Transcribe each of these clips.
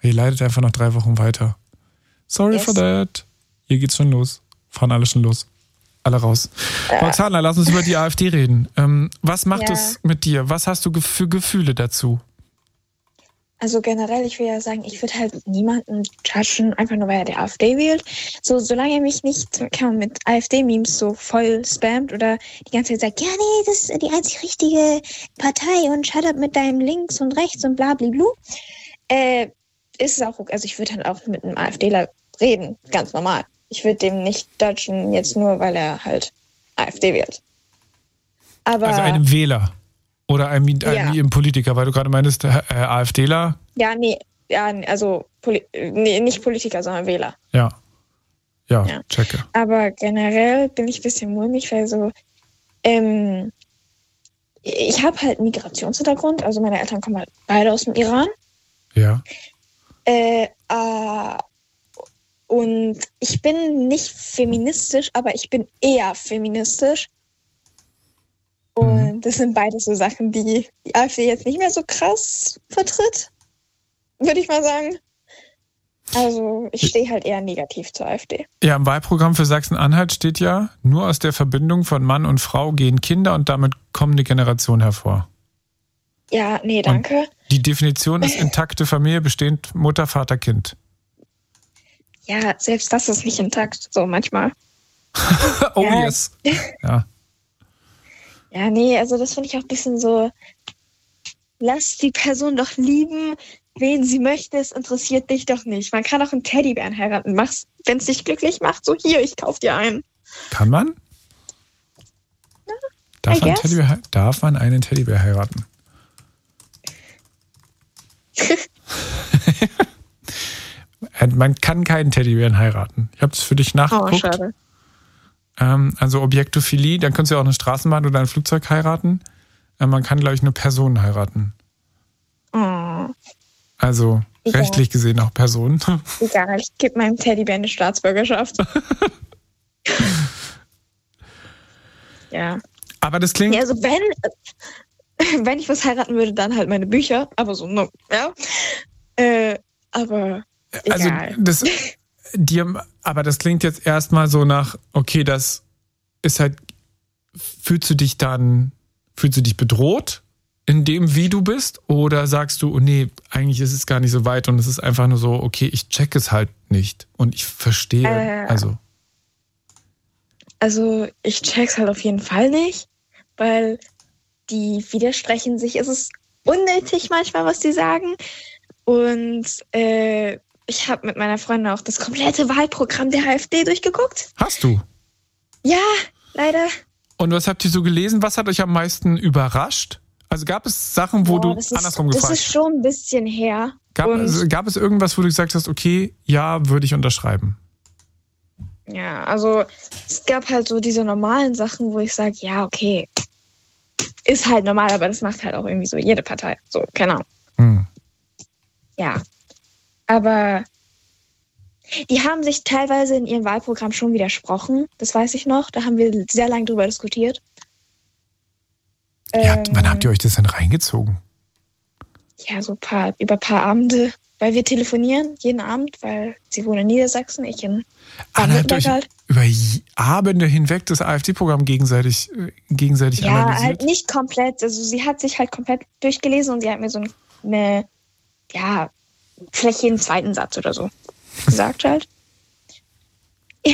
Ihr leidet einfach nach 3 Wochen weiter. Sorry for that. Hier geht's schon los. Fahren alle schon los. Alle raus. Roxana, lass uns über die AfD reden. Was macht es mit dir? Was hast du für Gefühle dazu? Also generell, ich will ja sagen, ich würde halt niemanden judgen, einfach nur weil er die AfD wählt. So, solange er mich nicht mit AfD-Memes so voll spammt oder die ganze Zeit sagt, ja, nee, das ist die einzig richtige Partei und shut up mit deinem Links und Rechts und blablabla, ist es auch okay. Also ich würde halt auch mit einem AfDler reden, ganz normal. Ich würde dem nicht judgen, jetzt nur, weil er halt AfD wählt. Aber also einem Wähler? Oder einem Politiker, weil du gerade meintest, AfDler? Ja, nee, also nicht Politiker, sondern Wähler. Ja, checke. Aber generell bin ich ein bisschen mulmig, weil so, ich habe halt einen Migrationshintergrund, also meine Eltern kommen halt beide aus dem Iran. Ja. Und ich bin nicht feministisch, aber ich bin eher feministisch. Und das sind beides so Sachen, die AfD jetzt nicht mehr so krass vertritt, würde ich mal sagen. Also ich stehe halt eher negativ zur AfD. Ja, im Wahlprogramm für Sachsen-Anhalt steht ja, nur aus der Verbindung von Mann und Frau gehen Kinder und damit kommende Generation hervor. Ja, nee, danke. Und die Definition ist intakte Familie, bestehend Mutter, Vater, Kind. Ja, selbst das ist nicht intakt, so manchmal. Oh ja. Yes. Ja. Ja, nee, also das finde ich auch ein bisschen so, lass die Person doch lieben, wen sie möchte, es interessiert dich doch nicht. Man kann auch einen Teddybären heiraten, wenn es dich glücklich macht, so hier, ich kauf dir einen. Kann man? Ja, darf man einen Teddybär heiraten? Man kann keinen Teddybären heiraten. Ich habe es für dich nachgeguckt. Oh, schade. Also Objektophilie, dann kannst du ja auch eine Straßenbahn oder ein Flugzeug heiraten. Man kann, glaube ich, nur Personen heiraten. Oh. Also rechtlich gesehen auch Personen. Egal, ich gebe meinem Teddybär eine Staatsbürgerschaft. Ja. Aber das klingt... Ja, also wenn ich was heiraten würde, dann halt meine Bücher. Aber so, no, ja. Aber egal. Also aber das klingt jetzt erstmal so nach, okay, das ist halt, fühlst du dich bedroht in dem, wie du bist? Oder sagst du, oh nee, eigentlich ist es gar nicht so weit und es ist einfach nur so, okay, ich check es halt nicht und ich verstehe, Also ich check's halt auf jeden Fall nicht, weil die widersprechen sich. Es ist unnötig manchmal, was die sagen. Und ich habe mit meiner Freundin auch das komplette Wahlprogramm der AfD durchgeguckt. Hast du? Ja, leider. Und was habt ihr so gelesen? Was hat euch am meisten überrascht? Also gab es Sachen, wo du andersrum gefragt hast? Das ist schon ein bisschen her. Gab es irgendwas, wo du gesagt hast, okay, ja, würde ich unterschreiben? Ja, also es gab halt so diese normalen Sachen, wo ich sage, ja, okay, ist halt normal, aber das macht halt auch irgendwie so jede Partei. So, keine Ahnung. Ja, aber die haben sich teilweise in ihrem Wahlprogramm schon widersprochen. Das weiß ich noch. Da haben wir sehr lange drüber diskutiert. Wann habt ihr euch das denn reingezogen? Ja, so über ein paar Abende. Weil wir telefonieren jeden Abend, weil sie wohnen in Niedersachsen, ich in Baden-Württemberg halt. Über Abende hinweg das AfD-Programm gegenseitig analysiert? Ja, halt nicht komplett. Also sie hat sich halt komplett durchgelesen und sie hat mir so eine, ja, vielleicht jeden zweiten Satz oder so gesagt halt. Ja.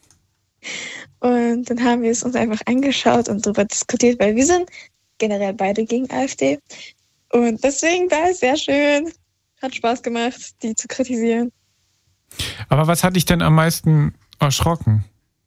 Und dann haben wir es uns einfach angeschaut und darüber diskutiert, weil wir sind generell beide gegen AfD. Und deswegen war es sehr schön. Hat Spaß gemacht, die zu kritisieren. Aber was hat dich denn am meisten erschrocken?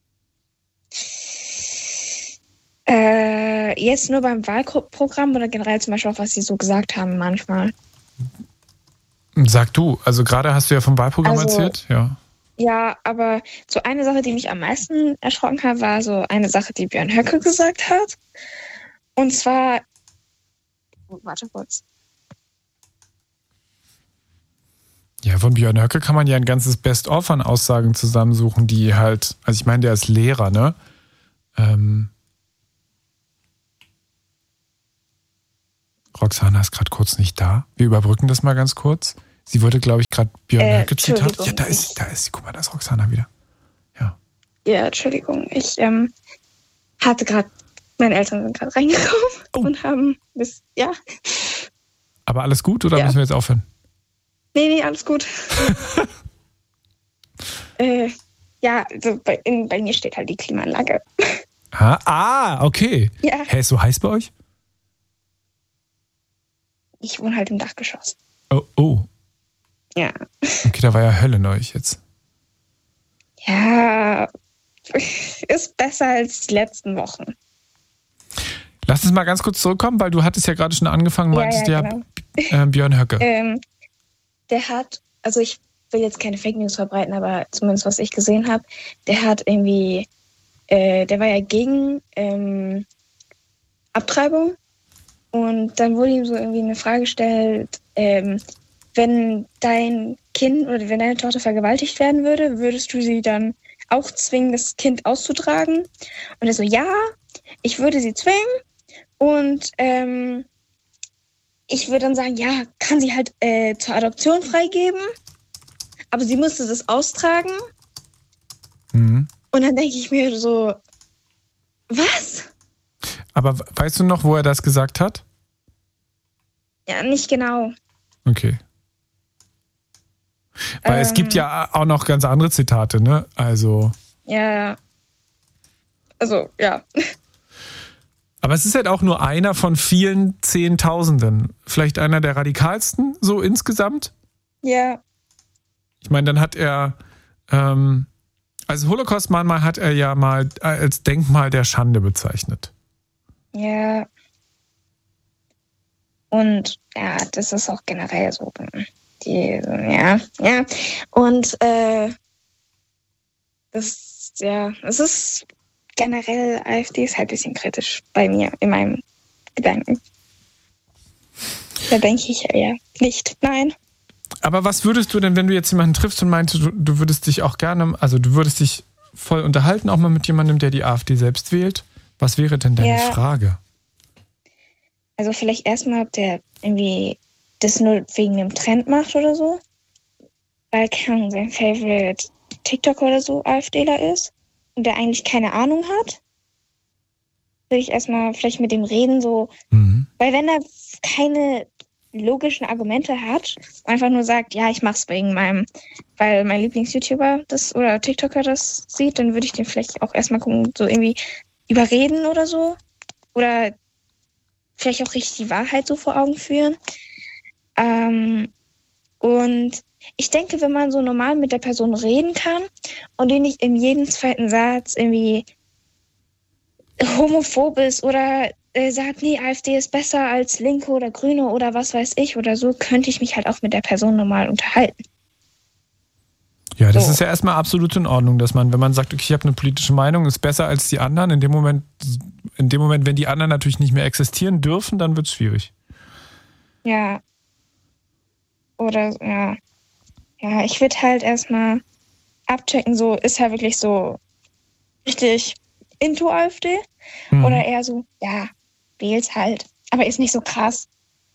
Jetzt nur beim Wahlprogramm oder generell zum Beispiel auch, was sie so gesagt haben manchmal? Sag du, also gerade hast du ja vom Wahlprogramm erzählt, ja. Ja, aber so eine Sache, die mich am meisten erschrocken hat, war so eine Sache, die Björn Höcke gesagt hat. Und zwar, warte kurz. Ja, von Björn Höcke kann man ja ein ganzes Best-of an Aussagen zusammensuchen, die halt, also ich meine, der ist Lehrer, ne? Roxana ist gerade kurz nicht da. Wir überbrücken das mal ganz kurz. Sie wollte, glaube ich, gerade Björn Höcke Zitat. Entschuldigung, Ja, da ist sie. Guck mal, da ist Roxana wieder. Ja. Ja, Entschuldigung. Ich hatte gerade, meine Eltern sind gerade reingekommen und haben ja. Aber alles gut oder müssen wir jetzt aufhören? Nee, alles gut. Ja, also bei mir steht halt die Klimaanlage. Okay. Ja. Hä, ist so heiß bei euch? Ich wohne halt im Dachgeschoss. Oh. Ja. Okay, da war ja Hölle neulich jetzt. Ja, ist besser als die letzten Wochen. Lass uns mal ganz kurz zurückkommen, weil du hattest ja gerade schon angefangen, meintest genau. Björn Höcke. Der hat, also ich will jetzt keine Fake News verbreiten, aber zumindest was ich gesehen habe, der hat irgendwie, der war ja gegen Abtreibung und dann wurde ihm so irgendwie eine Frage gestellt, wenn dein Kind oder wenn deine Tochter vergewaltigt werden würde, würdest du sie dann auch zwingen, das Kind auszutragen? Und er so, ja, ich würde sie zwingen und ich würde dann sagen, ja, kann sie halt zur Adoption freigeben, aber sie müsste das austragen. Mhm. Und dann denke ich mir so, was? Aber weißt du noch, wo er das gesagt hat? Ja, nicht genau. Okay. Weil es gibt ja auch noch ganz andere Zitate, ne? Also. Ja. Also, ja. Aber es ist halt auch nur einer von vielen Zehntausenden. Vielleicht einer der radikalsten, so insgesamt. Ja. Ich meine, dann hat er, als Holocaust-Mahnmal hat er ja mal als Denkmal der Schande bezeichnet. Ja. Und ja, das ist auch generell so. Ja. Und es ist generell, AfD ist halt ein bisschen kritisch bei mir, in meinem Gedanken. Da denke ich ja nicht, nein. Aber was würdest du denn, wenn du jetzt jemanden triffst und meintest, du würdest dich auch gerne, also du würdest dich voll unterhalten, auch mal mit jemandem, der die AfD selbst wählt? Was wäre denn deine Frage? Also vielleicht erstmal, ob der irgendwie das nur wegen dem Trend macht oder so. Weil sein Favorite TikToker oder so AfDler ist und der eigentlich keine Ahnung hat. Will ich erstmal vielleicht mit dem reden, so. Weil wenn er keine logischen Argumente hat, einfach nur sagt, ja, ich mach's weil mein Lieblings-YouTuber das oder TikToker das sieht, dann würde ich den vielleicht auch erstmal gucken, so irgendwie überreden oder so. Oder vielleicht auch richtig die Wahrheit so vor Augen führen. Und ich denke, wenn man so normal mit der Person reden kann und die nicht in jedem zweiten Satz irgendwie homophob ist oder sagt, nee, AfD ist besser als Linke oder Grüne oder was weiß ich oder so, könnte ich mich halt auch mit der Person normal unterhalten. Ja, das ist ja erstmal absolut in Ordnung, dass man, wenn man sagt, okay, ich habe eine politische Meinung, ist besser als die anderen, in dem Moment, wenn die anderen natürlich nicht mehr existieren dürfen, dann wird es schwierig. Ja. Oder, ja. Ja, ich würde halt erstmal abchecken, so, ist er wirklich so richtig into AfD? Oder eher so, ja, wählt's halt, aber ist nicht so krass.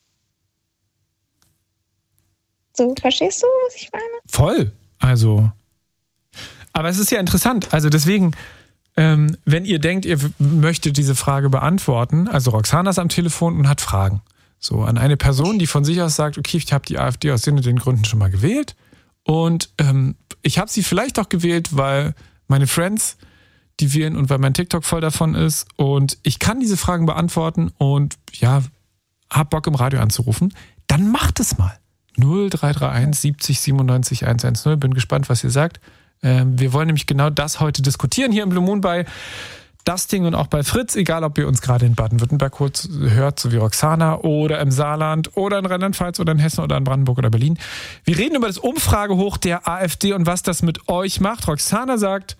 So, verstehst du, was ich meine? Voll. Also, aber es ist ja interessant. Also deswegen, wenn ihr denkt, ihr möchtet diese Frage beantworten, also Roxana ist am Telefon und hat Fragen. So, an eine Person, die von sich aus sagt, okay, ich habe die AfD aus den und den Gründen schon mal gewählt und ich habe sie vielleicht auch gewählt, weil meine Friends die wählen und weil mein TikTok voll davon ist und ich kann diese Fragen beantworten und ja, hab Bock im Radio anzurufen, dann macht es mal. 0331 70 97 110. Bin gespannt, was ihr sagt. Wir wollen nämlich genau das heute diskutieren hier im Blue Moon bei Das Ding und auch bei Fritz, egal ob ihr uns gerade in Baden-Württemberg hört, so wie Roxana, oder im Saarland oder in Rheinland-Pfalz oder in Hessen oder in Brandenburg oder Berlin. Wir reden über das Umfragehoch der AfD und was das mit euch macht. Roxana sagt,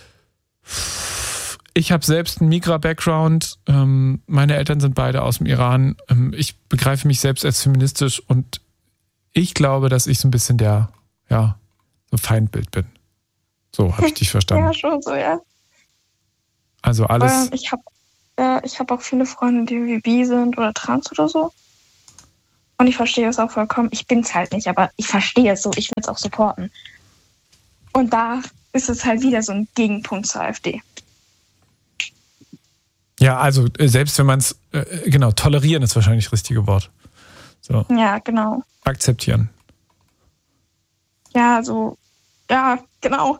ich habe selbst einen Migra-Background, meine Eltern sind beide aus dem Iran, ich begreife mich selbst als feministisch und ich glaube, dass ich so ein bisschen so Feindbild bin. So habe ich dich verstanden. Ja, schon so, ja. Also alles. Ich hab auch viele Freunde, die irgendwie bi sind oder trans oder so. Und ich verstehe es auch vollkommen. Ich bin es halt nicht, aber ich verstehe es so. Ich will es auch supporten. Und da ist es halt wieder so ein Gegenpunkt zur AfD. Ja, also selbst wenn man es, genau, tolerieren ist wahrscheinlich das richtige Wort. So. Ja, genau. Akzeptieren. Ja, so, ja, genau.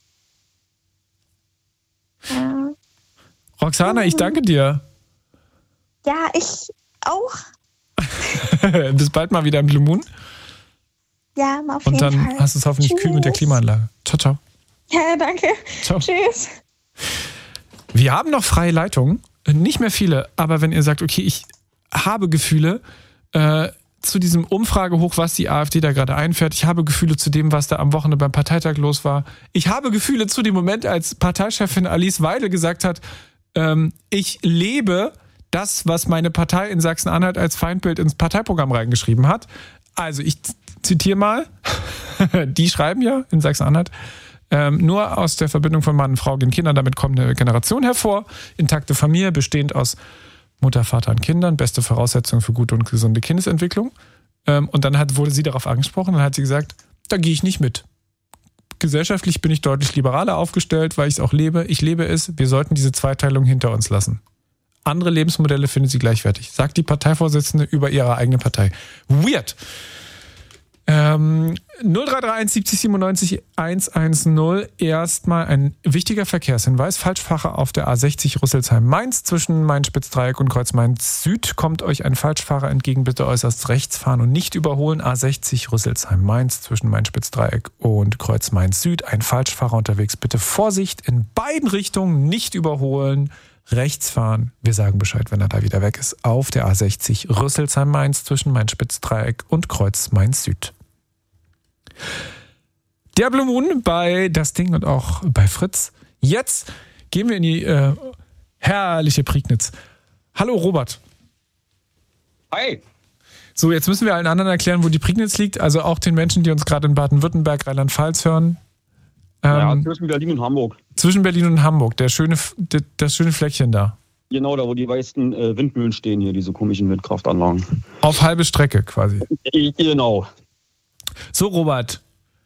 Ja. Roxana, ich danke dir. Ja, ich auch. Bis bald mal wieder im Blue Moon. Ja, mal auf jeden Und Fall. dann hast du es hoffentlich kühl mit der Klimaanlage. Ciao, ciao. Ja, danke. Ciao. Tschüss. Wir haben noch freie Leitungen. Nicht mehr viele, aber wenn ihr sagt, okay, ich habe Gefühle zu diesem Umfragehoch, was die AfD da gerade einfährt. Ich habe Gefühle zu dem, was da am Wochenende beim Parteitag los war. Ich habe Gefühle zu dem Moment, als Parteichefin Alice Weidel gesagt hat, ich lebe das, was meine Partei in Sachsen-Anhalt als Feindbild ins Parteiprogramm reingeschrieben hat. Also ich zitiere mal, die schreiben ja in Sachsen-Anhalt, nur aus der Verbindung von Mann und Frau gehen Kinder, damit kommt eine Generation hervor, intakte Familie, bestehend aus Mutter, Vater und Kindern, beste Voraussetzungen für gute und gesunde Kindesentwicklung. Und dann wurde sie darauf angesprochen, dann hat sie gesagt, da gehe ich nicht mit. Gesellschaftlich bin ich deutlich liberaler aufgestellt, weil ich es auch lebe. Ich lebe es, wir sollten diese Zweiteilung hinter uns lassen. Andere Lebensmodelle findet sie gleichwertig, sagt die Parteivorsitzende über ihre eigene Partei. Weird. 0331 70 97 110. Erstmal ein wichtiger Verkehrshinweis. Falschfahrer auf der A60 Rüsselsheim-Mainz zwischen Main-Spitz-Dreieck und Kreuz-Main-Süd. Kommt euch ein Falschfahrer entgegen, bitte äußerst rechts fahren und nicht überholen. A60 Rüsselsheim-Mainz zwischen Main-Spitz-Dreieck und Kreuz-Main-Süd. Ein Falschfahrer unterwegs, bitte Vorsicht in beiden Richtungen, nicht überholen. Rechts fahren. Wir sagen Bescheid, wenn er da wieder weg ist. Auf der A60 Rüsselsheim-Mainz zwischen Main-Spitz-Dreieck und Kreuz-Main-Süd. Der Blue Moon bei Das Ding und auch bei Fritz. Jetzt gehen wir in die herrliche Prignitz. Hallo Robert. Hi. So, jetzt müssen wir allen anderen erklären, wo die Prignitz liegt. Also auch den Menschen, die uns gerade in Baden-Württemberg, Rheinland-Pfalz hören. Ja, zwischen Berlin und Hamburg. Zwischen Berlin und Hamburg, das schöne Fleckchen da. Genau, da wo die weißen Windmühlen stehen hier, diese komischen Windkraftanlagen. Auf halbe Strecke quasi. Genau. So, Robert.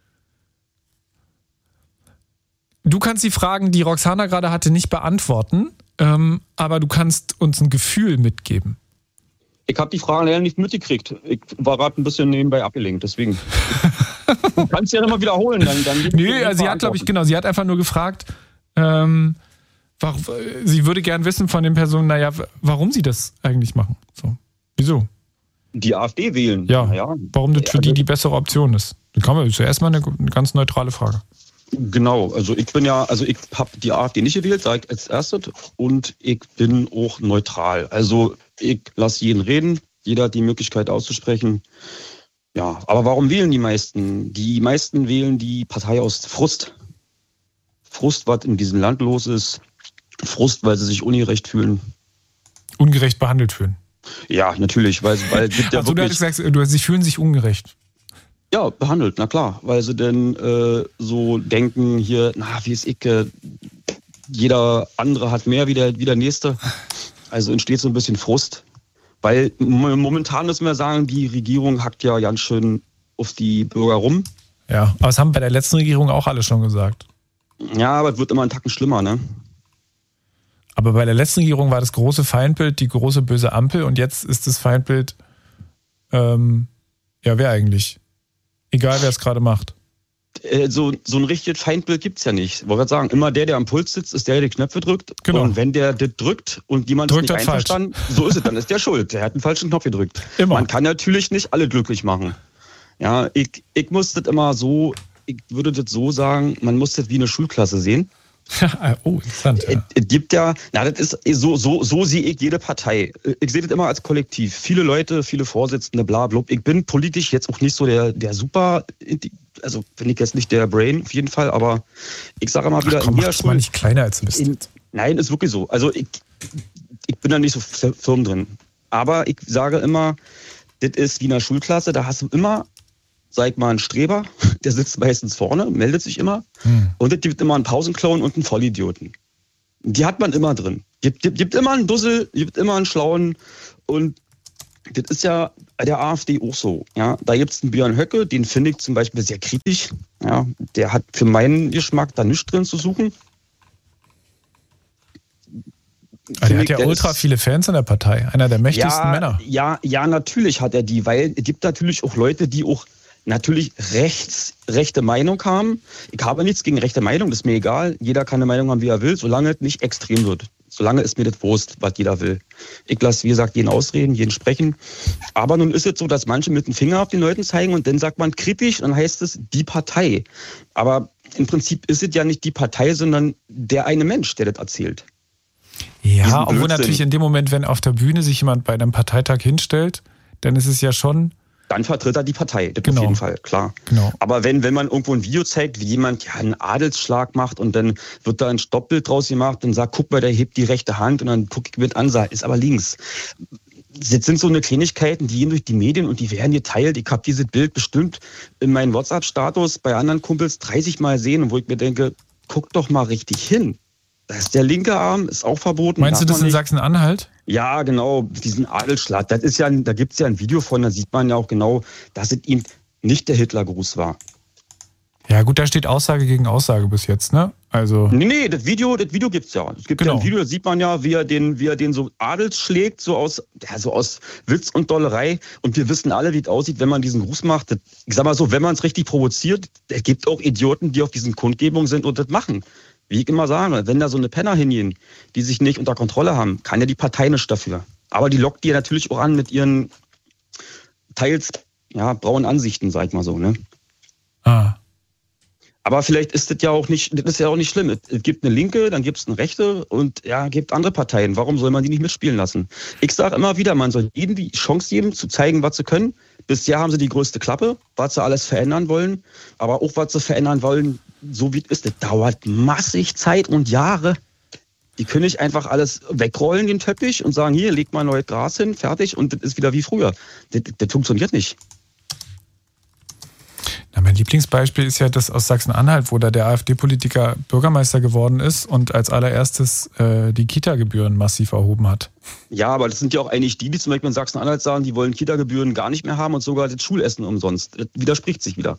Du kannst die Fragen, die Roxana gerade hatte, nicht beantworten, aber du kannst uns ein Gefühl mitgeben. Ich habe die Fragen leider nicht mitgekriegt. Ich war gerade ein bisschen nebenbei abgelenkt, deswegen. Du kannst ja nochmal wiederholen. Dann nee, also sie hat, glaube ich, sie hat einfach nur gefragt, sie würde gern wissen von den Personen, warum sie das eigentlich machen. So. Wieso? Die AfD wählen. Ja, warum das für die bessere Option ist. Dann kann man zuerst mal eine ganz neutrale Frage. Genau, also ich habe die AfD nicht gewählt, sage ich als erstes, und ich bin auch neutral. Also ich lasse jeden reden, jeder hat die Möglichkeit auszusprechen. Ja, aber warum wählen die meisten? Die meisten wählen die Partei aus Frust. Frust, was in diesem Land los ist. Frust, weil sie sich ungerecht fühlen. Ungerecht behandelt fühlen. Ja, natürlich, weil gibt ja also wirklich... du hast gesagt, sie fühlen sich ungerecht. Ja, behandelt, na klar, weil sie denn so denken hier, wie ist ich, jeder andere hat mehr wie der Nächste. Also entsteht so ein bisschen Frust. Weil momentan müssen wir sagen, die Regierung hackt ja ganz schön auf die Bürger rum. Ja, aber das haben bei der letzten Regierung auch alle schon gesagt. Ja, aber es wird immer einen Tacken schlimmer, ne? Aber bei der letzten Regierung war das große Feindbild die große böse Ampel und jetzt ist das Feindbild, wer eigentlich? Egal, wer es gerade macht. So ein richtiges Feindbild gibt's ja nicht. Ich wollte gerade sagen, immer der am Puls sitzt, ist der die Knöpfe drückt. Genau. Und wenn der das drückt und jemand ist nicht einverstanden, so ist es, dann ist der schuld. Der hat einen falschen Knopf gedrückt. Immer. Man kann natürlich nicht alle glücklich machen. Ja, ich muss das immer so, ich würde das so sagen, man muss das wie eine Schulklasse sehen. Oh, interessant. Ja. Es gibt ja, das ist so sehe ich jede Partei. Ich sehe das immer als Kollektiv. Viele Leute, viele Vorsitzende, bla bla. Ich bin politisch jetzt auch nicht so der super, also bin ich jetzt nicht der Brain auf jeden Fall, aber ich sage mal wieder, mach das mal nicht kleiner als du bist. Nein, ist wirklich so. Also ich bin da nicht so firm drin. Aber ich sage immer, das ist wie in einer Schulklasse, da hast du immer, sag mal, einen Streber, der sitzt meistens vorne, meldet sich immer. Und es gibt immer einen Pausenclown und einen Vollidioten. Die hat man immer drin. Gibt immer einen Dussel, gibt immer einen Schlauen. Und das ist ja der AfD auch so. Ja? Da gibt es einen Björn Höcke, den finde ich zum Beispiel sehr kritisch. Ja? Der hat für meinen Geschmack da nichts drin zu suchen. Der hat ja ultra viele Fans in der Partei. Einer der mächtigsten Männer. Ja, natürlich hat er die, weil es gibt natürlich auch Leute, die auch natürlich rechte Meinung haben. Ich habe nichts gegen rechte Meinung, das ist mir egal. Jeder kann eine Meinung haben, wie er will, solange es nicht extrem wird. Solange ist mir das Wurst, was jeder will. Ich lasse, wie gesagt, jeden ausreden, jeden sprechen. Aber nun ist es so, dass manche mit dem Finger auf den Leuten zeigen und dann sagt man kritisch, dann heißt es die Partei. Aber im Prinzip ist es ja nicht die Partei, sondern der eine Mensch, der das erzählt. Ja, obwohl natürlich in dem Moment, wenn auf der Bühne sich jemand bei einem Parteitag hinstellt, dann ist es ja schon... Dann vertritt er die Partei, das auf jeden Fall, klar. Genau. Aber wenn man irgendwo ein Video zeigt, wie jemand einen Adelsschlag macht und dann wird da ein Stoppbild draus gemacht und sagt, guck mal, der hebt die rechte Hand und dann gucke ich mit an, ist aber links. Das sind so eine Kleinigkeiten, die gehen durch die Medien und die werden geteilt. Ich habe dieses Bild bestimmt in meinem WhatsApp-Status bei anderen Kumpels 30 Mal sehen, wo ich mir denke, guck doch mal richtig hin. Da ist der linke Arm, ist auch verboten. Meinst du das in Sachsen-Anhalt? Ja, genau, diesen Adelsschlag. Das ist ja, da gibt es ja ein Video von, da sieht man ja auch genau, dass es ihm nicht der Hitlergruß war. Ja gut, da steht Aussage gegen Aussage bis jetzt, ne? Also Nee, das Video gibt's ja. Es gibt ja ein Video, da sieht man ja, wie er den so Adels schlägt, so aus Witz und Dollerei. Und wir wissen alle, wie es aussieht, wenn man diesen Gruß macht. Ich sag mal so, wenn man es richtig provoziert, es gibt auch Idioten, die auf diesen Kundgebungen sind und das machen. Wie ich immer sage, wenn da so eine Penner hingehen, die sich nicht unter Kontrolle haben, kann ja die Partei nichts dafür. Aber die lockt die ja natürlich auch an mit ihren teils braunen Ansichten, sag ich mal so, ne? Aber vielleicht ist das ja auch nicht schlimm. Es gibt eine Linke, dann gibt es eine Rechte und gibt andere Parteien. Warum soll man die nicht mitspielen lassen? Ich sage immer wieder, man soll jedem die Chance geben, zu zeigen, was sie können. Bisher haben sie die größte Klappe, was sie alles verändern wollen. Aber auch, was sie verändern wollen, so wie es ist, das dauert massig Zeit und Jahre. Die können nicht einfach alles wegrollen, den Teppich, und sagen, hier, leg mal neues Gras hin, fertig, und das ist wieder wie früher. Das funktioniert nicht. Na, mein Lieblingsbeispiel ist ja das aus Sachsen-Anhalt, wo da der AfD-Politiker Bürgermeister geworden ist und als allererstes die Kita-Gebühren massiv erhoben hat. Ja, aber das sind ja auch eigentlich die zum Beispiel in Sachsen-Anhalt sagen, die wollen Kita-Gebühren gar nicht mehr haben und sogar das Schulessen umsonst. Das widerspricht sich wieder.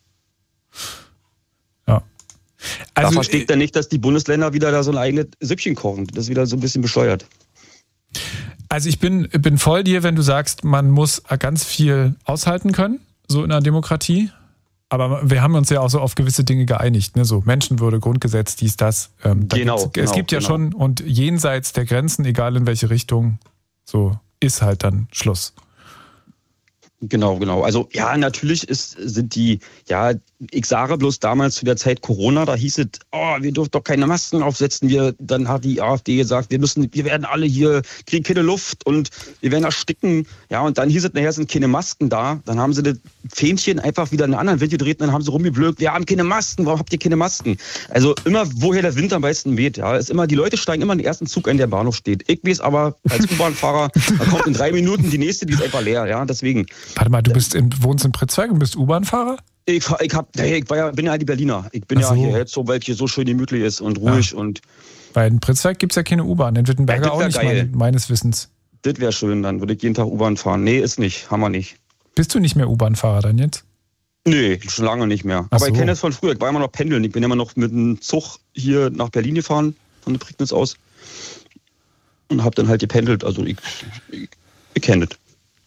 Ja. Also, da versteht er nicht, dass die Bundesländer wieder da so ein eigenes Süppchen kochen. Das ist wieder so ein bisschen bescheuert. Also ich bin voll dir, wenn du sagst, man muss ganz viel aushalten können, so in einer Demokratie. Aber wir haben uns ja auch so auf gewisse Dinge geeinigt, ne? So Menschenwürde, Grundgesetz, dies, das. Es gibt ja schon, und jenseits der Grenzen, egal in welche Richtung, so ist halt dann Schluss. Genau. Also natürlich sind die, ich sage bloß damals zu der Zeit Corona, da hieß es, wir dürfen doch keine Masken aufsetzen. Dann hat die AfD gesagt, wir werden alle hier, kriegen keine Luft und wir werden ersticken. Ja, und dann hieß es, nachher sind keine Masken da. Dann haben sie das Fähnchen einfach wieder in einen anderen Wind gedreht und dann haben sie rumgeblökt, wir haben keine Masken, warum habt ihr keine Masken? Also immer, woher der Wind am meisten weht, ist immer, die Leute steigen immer in den ersten Zug ein, der im Bahnhof steht. Ich weiß aber, als U-Bahn-Fahrer, da kommt in 3 Minuten die nächste, die ist einfach leer, deswegen. Warte mal, du wohnst in Pritzwalk und bist U-Bahn-Fahrer? Ich bin ja die Berliner. Ich bin ja hier jetzt so, weil es hier so schön gemütlich ist und ruhig. Und weil in Pritzwalk gibt es ja keine U-Bahn, in Wittenberger auch nicht, meines Wissens. Das wäre schön, dann würde ich jeden Tag U-Bahn fahren. Nee, ist nicht, haben wir nicht. Bist du nicht mehr U-Bahn-Fahrer dann jetzt? Nee, schon lange nicht mehr. Aber ich kenne das von früher, ich war immer noch pendeln. Ich bin immer noch mit dem Zug hier nach Berlin gefahren, von der Prignitz aus. Und habe dann halt gependelt, also ich kenne das.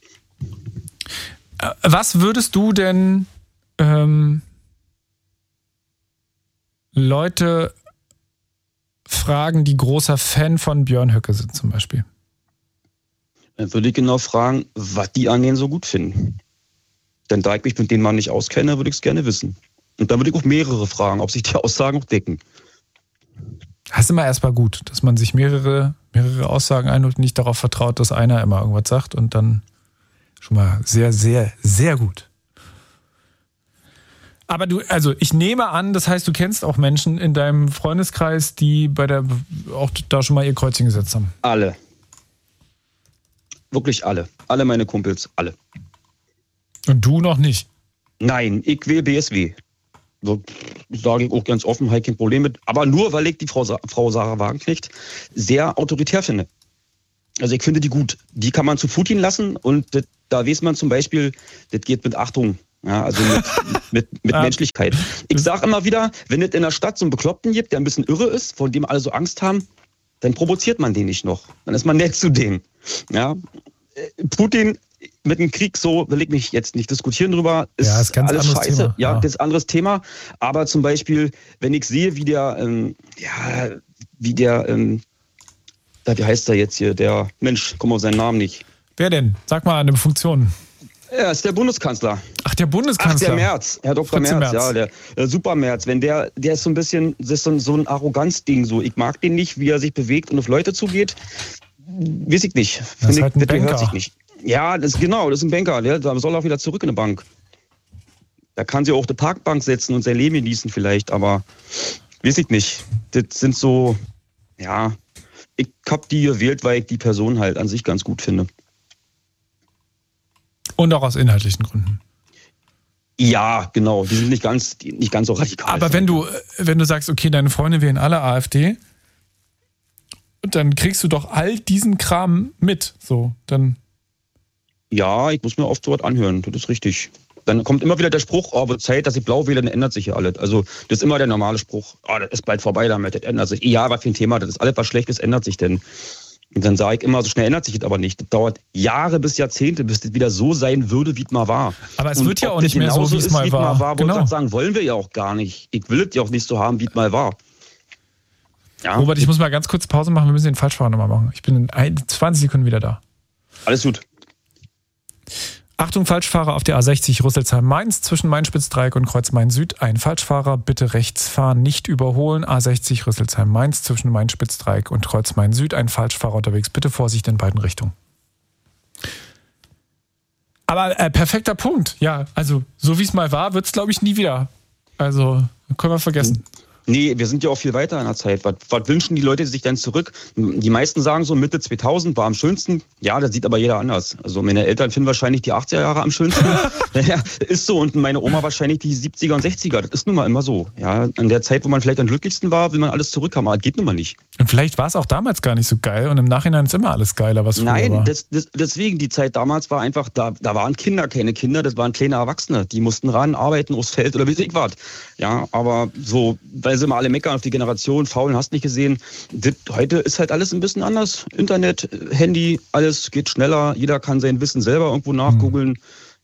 Was würdest du denn Leute fragen, die großer Fan von Björn Höcke sind zum Beispiel? Dann würde ich genau fragen, was die an denen so gut finden. Denn da ich mich mit denen mal nicht auskenne, würde ich es gerne wissen. Und dann würde ich auch mehrere fragen, ob sich die Aussagen auch decken. Das ist immer erstmal gut, dass man sich mehrere Aussagen einholt und nicht darauf vertraut, dass einer immer irgendwas sagt und dann schon mal sehr, sehr, sehr gut. Aber ich nehme an, das heißt, du kennst auch Menschen in deinem Freundeskreis, die auch da schon mal ihr Kreuzchen gesetzt haben. Alle. Wirklich alle. Alle meine Kumpels, alle. Und du noch nicht? Nein, ich will BSW. So sage ich auch ganz offen, habe ich kein Problem mit. Aber nur, weil ich die Frau Sarah Wagenknecht sehr autoritär finde. Also ich finde die gut. Die kann man zu Putin lassen und da weiß man zum Beispiel, das geht mit Achtung. Ja, also mit Menschlichkeit. Ich sage immer wieder, wenn es in der Stadt so einen Bekloppten gibt, der ein bisschen irre ist, von dem alle so Angst haben, dann provoziert man den nicht noch. Dann ist man nett zu denen. Ja. Putin mit dem Krieg, so will ich mich jetzt nicht diskutieren drüber, ist ganz alles scheiße. Thema. Ja, das ist ein anderes Thema. Aber zum Beispiel, wenn ich sehe, wie heißt er jetzt hier, der Mensch, komm auf seinen Namen nicht. Wer denn? Sag mal eine Funktion. Ja, ist der Bundeskanzler. Ach, der Bundeskanzler. Der Merz, Herr Dr. Merz, ja, der Super Merz. Wenn der ist so ein bisschen, das ist so ein Arroganzding so. Ich mag den nicht, wie er sich bewegt und auf Leute zugeht. Weiß ich nicht. Das ist halt ein Banker. Hört sich nicht. Ja, das ist ein Banker. Der soll auch wieder zurück in eine Bank. Da kann sie auch eine Parkbank setzen und sein Leben genießen vielleicht, aber weiß ich nicht. Das sind so, ja, ich hab die gewählt, weil ich die Person halt an sich ganz gut finde. Und auch aus inhaltlichen Gründen. Ja, genau. Die sind nicht ganz so radikal. Aber wenn du sagst, okay, deine Freunde wählen alle AfD, dann kriegst du doch all diesen Kram mit. So, dann. Ja, ich muss mir oft so was anhören. Das ist richtig. Dann kommt immer wieder der Spruch, wird Zeit, dass ich blau wähle, dann ändert sich ja alles. Also, das ist immer der normale Spruch. Das ist bald vorbei damit, das ändert sich. Ja, was für ein Thema, das ist alles, was Schlechtes ändert sich denn. Und dann sage ich immer, so schnell ändert sich das aber nicht. Das dauert Jahre bis Jahrzehnte, bis das wieder so sein würde, wie es mal war. Aber es wird ja auch nicht mehr so, wie es mal war. Genau. Sagen, wollen wir ja auch gar nicht. Ich will es ja auch nicht so haben, wie es mal war. Ja. Robert, ich muss mal ganz kurz Pause machen. Wir müssen den Falschfahrer nochmal machen. Ich bin in 20 Sekunden wieder da. Alles gut. Achtung, Falschfahrer auf der A60 Rüsselsheim-Mainz zwischen Main-Spitz-Dreieck und Kreuz-Main-Süd. Ein Falschfahrer, bitte rechts fahren, nicht überholen. A60 Rüsselsheim-Mainz zwischen Main-Spitz-Dreieck und Kreuz-Main-Süd. Ein Falschfahrer unterwegs, bitte Vorsicht in beiden Richtungen. Aber perfekter Punkt. Ja, also so wie es mal war, wird es glaube ich nie wieder. Also können wir vergessen. Nee, wir sind ja auch viel weiter in der Zeit. Was wünschen die Leute sich denn zurück? Die meisten sagen so, Mitte 2000 war am schönsten. Ja, das sieht aber jeder anders. Also meine Eltern finden wahrscheinlich die 80er Jahre am schönsten. Ja, ist so. Und meine Oma wahrscheinlich die 70er und 60er. Das ist nun mal immer so. Ja, an der Zeit, wo man vielleicht am glücklichsten war, will man alles zurückhaben. Aber das geht nun mal nicht. Und vielleicht war es auch damals gar nicht so geil. Und im Nachhinein ist immer alles geiler, was früher war. Nein, deswegen, die Zeit damals war einfach, da waren Kinder, keine Kinder. Das waren kleine Erwachsene. Die mussten ran, arbeiten, aufs Feld oder wie ich was. Ja, aber so, weil sie mal alle meckern auf die Generation, faulen, hast nicht gesehen. Heute ist halt alles ein bisschen anders. Internet, Handy, alles geht schneller. Jeder kann sein Wissen selber irgendwo nachgoogeln.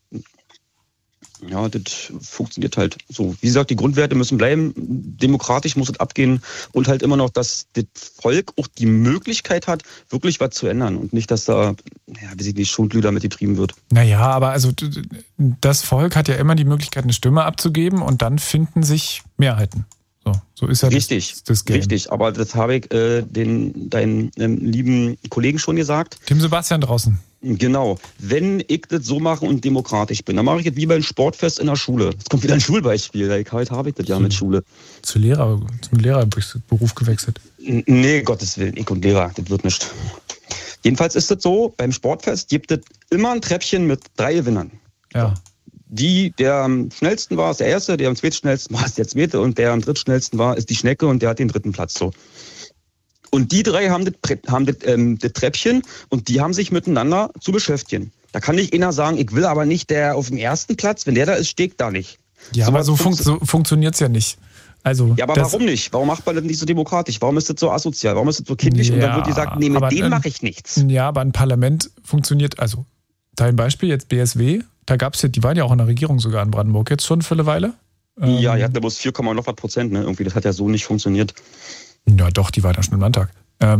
Ja, das funktioniert halt so. Wie gesagt, die Grundwerte müssen bleiben. Demokratisch muss es abgehen. Und halt immer noch, dass das Volk auch die Möglichkeit hat, wirklich was zu ändern. Und nicht, dass da, wie sich die Schundlüder mit getrieben wird. Naja, aber also das Volk hat ja immer die Möglichkeit, eine Stimme abzugeben und dann finden sich Mehrheiten. So ist ja richtig, das Game. Richtig, aber das habe ich deinen lieben Kollegen schon gesagt. Tim Sebastian draußen. Genau. Wenn ich das so mache und demokratisch bin, dann mache ich das wie beim Sportfest in der Schule. Jetzt kommt wieder ein Schulbeispiel. Heute habe ich das ja mit Schule. Zum Lehrerberuf gewechselt. Nee, Gottes Willen, ich und Lehrer, das wird nicht. Jedenfalls ist das so, beim Sportfest gibt es immer ein Treppchen mit 3 Gewinnern. Ja. Der am schnellsten war, ist der Erste, der am zweitschnellsten war, ist der Zweite und der am drittschnellsten war, ist die Schnecke und der hat den 3. Platz. So. Und die 3 haben das Treppchen und die haben sich miteinander zu beschäftigen. Da kann nicht einer sagen, ich will aber nicht der auf dem 1. Platz, wenn der da ist, steht da nicht. Ja, aber so funktioniert es ja nicht. Also, ja, aber warum nicht? Warum macht man das nicht so demokratisch? Warum ist das so asozial? Warum ist das so kindlich? Ja, und dann wird gesagt, nee, mit dem mache ich nichts. Ja, aber ein Parlament funktioniert, also dein Beispiel jetzt BSW, da gab es ja, die waren ja auch in der Regierung sogar in Brandenburg jetzt schon für eine Weile. Ja, die hatten da bloß 4, noch was Prozent, ne? Irgendwie, das hat ja so nicht funktioniert. Ja, doch, die war da schon im Landtag.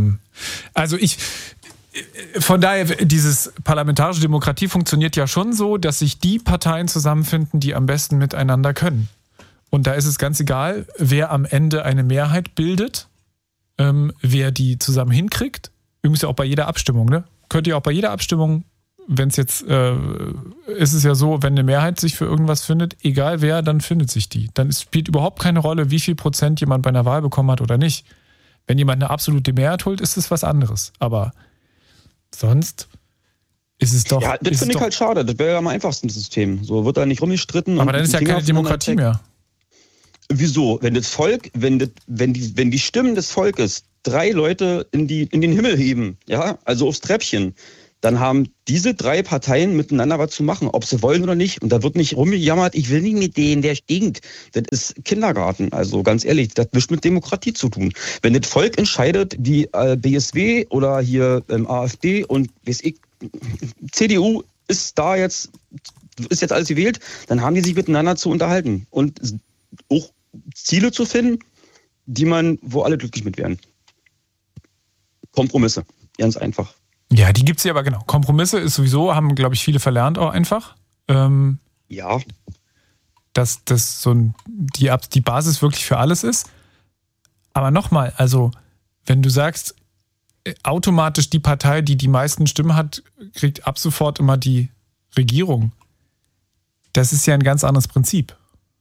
Von daher, dieses parlamentarische Demokratie funktioniert ja schon so, dass sich die Parteien zusammenfinden, die am besten miteinander können. Und da ist es ganz egal, wer am Ende eine Mehrheit bildet, wer die zusammen hinkriegt. Übrigens ja auch bei jeder Abstimmung, ne? Könnt ihr auch bei jeder Abstimmung, wenn es jetzt, ist es ja so, wenn eine Mehrheit sich für irgendwas findet, egal wer, dann findet sich die. Dann spielt überhaupt keine Rolle, wie viel Prozent jemand bei einer Wahl bekommen hat oder nicht. Wenn jemand eine absolute Mehrheit holt, ist es was anderes. Aber sonst ist es doch... Ja, das finde ich halt schade. Das wäre ja am einfachsten System. So wird da nicht rumgestritten. Aber dann ist ja keine Demokratie mehr. Wieso? Wenn das Volk, wenn die Stimmen des Volkes 3 Leute in den Himmel heben, ja, also aufs Treppchen, dann haben diese 3 Parteien miteinander was zu machen, ob sie wollen oder nicht. Und da wird nicht rumgejammert, ich will nicht mit denen, der stinkt. Das ist Kindergarten, also ganz ehrlich, das hat nichts mit Demokratie zu tun. Wenn das Volk entscheidet, wie BSW oder hier AfD und weiß ich, CDU ist jetzt alles gewählt, dann haben die sich miteinander zu unterhalten und auch Ziele zu finden, wo alle glücklich mit werden. Kompromisse, ganz einfach. Ja, die gibt's ja aber genau. Kompromisse ist sowieso, haben, glaube ich, viele verlernt auch einfach. Ja. Dass das die Basis wirklich für alles ist. Aber nochmal, also wenn du sagst, automatisch die Partei, die die meisten Stimmen hat, kriegt ab sofort immer die Regierung. Das ist ja ein ganz anderes Prinzip.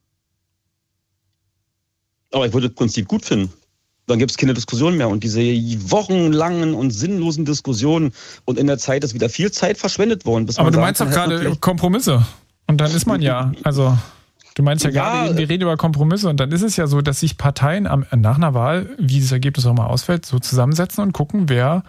Aber ich würde das Prinzip gut finden. Dann gibt es keine Diskussion mehr. Und diese wochenlangen und sinnlosen Diskussionen und in der Zeit ist wieder viel Zeit verschwendet worden. Aber du meinst doch gerade Kompromisse. Und dann ist man ja, also du meinst ja gerade, wir reden über Kompromisse und dann ist es ja so, dass sich Parteien nach einer Wahl, wie dieses Ergebnis auch mal ausfällt, so zusammensetzen und gucken, wer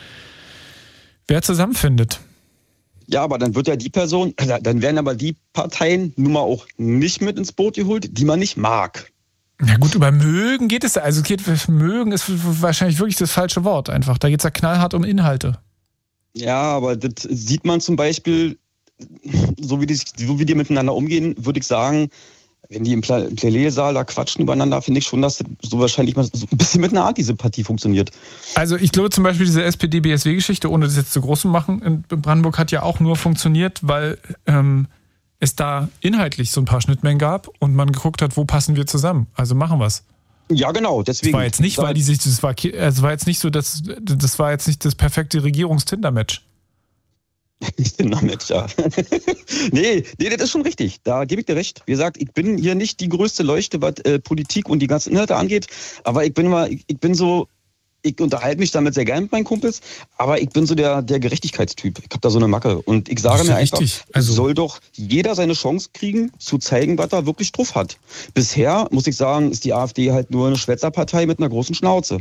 zusammenfindet. Ja, aber dann wird ja dann werden aber die Parteien nun mal auch nicht mit ins Boot geholt, die man nicht mag. Na gut, über mögen geht es, also mögen ist wahrscheinlich wirklich das falsche Wort einfach. Da geht es ja knallhart um Inhalte. Ja, aber das sieht man zum Beispiel, so wie die miteinander umgehen, würde ich sagen, wenn die im Plädoyersaal da quatschen übereinander, finde ich schon, dass das so wahrscheinlich mal so ein bisschen mit einer Art diese Partie funktioniert. Also ich glaube zum Beispiel diese SPD-BSW-Geschichte, ohne das jetzt zu groß zu machen, in Brandenburg hat ja auch nur funktioniert, weil es da inhaltlich so ein paar Schnittmengen gab und man geguckt hat, wo passen wir zusammen. Also machen wir es. Ja, genau. Deswegen. Das war jetzt nicht, das war jetzt nicht so, das war jetzt nicht das perfekte Regierungs-Tinder-Match. Tinder-Match, ja. Nee, das ist schon richtig. Da gebe ich dir recht. Wie gesagt, ich bin hier nicht die größte Leuchte, was Politik und die ganzen Inhalte angeht, aber ich unterhalte mich damit sehr gerne mit meinen Kumpels, aber ich bin so der Gerechtigkeitstyp. Ich habe da so eine Macke. Und ich sage mir einfach, soll doch jeder seine Chance kriegen, zu zeigen, was er wirklich drauf hat. Bisher, muss ich sagen, ist die AfD halt nur eine Schwätzerpartei mit einer großen Schnauze.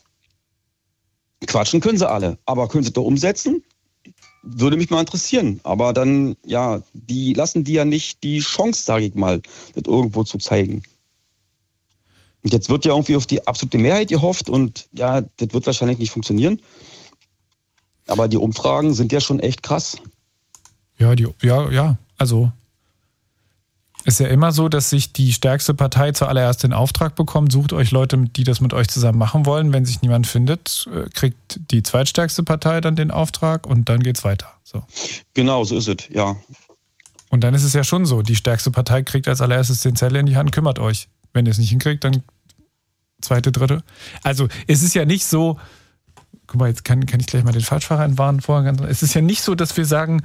Quatschen können sie alle, aber können sie doch umsetzen? Würde mich mal interessieren. Aber dann, ja, die lassen die ja nicht die Chance, sage ich mal, das irgendwo zu zeigen. Und jetzt wird ja irgendwie auf die absolute Mehrheit gehofft und ja, das wird wahrscheinlich nicht funktionieren. Aber die Umfragen sind ja schon echt krass. Ja, also ist ja immer so, dass sich die stärkste Partei zuallererst den Auftrag bekommt, sucht euch Leute, die das mit euch zusammen machen wollen. Wenn sich niemand findet, kriegt die zweitstärkste Partei dann den Auftrag und dann geht's weiter. So. Genau, so ist es, ja. Und dann ist es ja schon so, die stärkste Partei kriegt als allererstes den Zettel in die Hand, kümmert euch. Wenn ihr es nicht hinkriegt, dann zweite, dritte. Also es ist ja nicht so, guck mal, jetzt kann ich gleich mal den Falschfahrer entwarnen vorher. Es ist ja nicht so, dass wir sagen,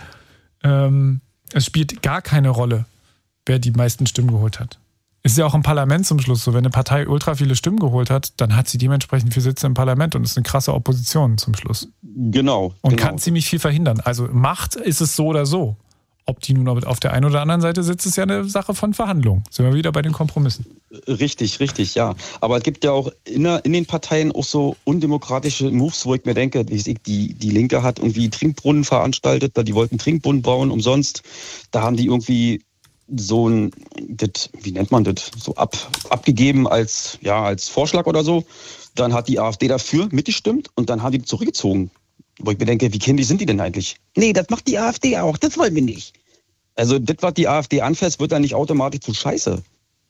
es spielt gar keine Rolle, wer die meisten Stimmen geholt hat. Es ist ja auch im Parlament zum Schluss so, wenn eine Partei ultra viele Stimmen geholt hat, dann hat sie dementsprechend viele Sitze im Parlament und ist eine krasse Opposition zum Schluss. Genau. Und kann ziemlich viel verhindern. Also Macht ist es so oder so. Ob die nun auf der einen oder anderen Seite sitzt, ist ja eine Sache von Verhandlungen. Sind wir wieder bei den Kompromissen. Richtig, ja. Aber es gibt ja auch in den Parteien auch so undemokratische Moves, wo ich mir denke, die Linke hat irgendwie Trinkbrunnen veranstaltet, die wollten Trinkbrunnen bauen umsonst. Da haben die irgendwie so wie nennt man das, so abgegeben als Vorschlag oder so. Dann hat die AfD dafür mitgestimmt und dann haben die zurückgezogen. Wo ich mir denke, wie kindisch sind die denn eigentlich? Nee, das macht die AfD auch, das wollen wir nicht. Also das, was die AfD anfasst, wird dann nicht automatisch zu Scheiße.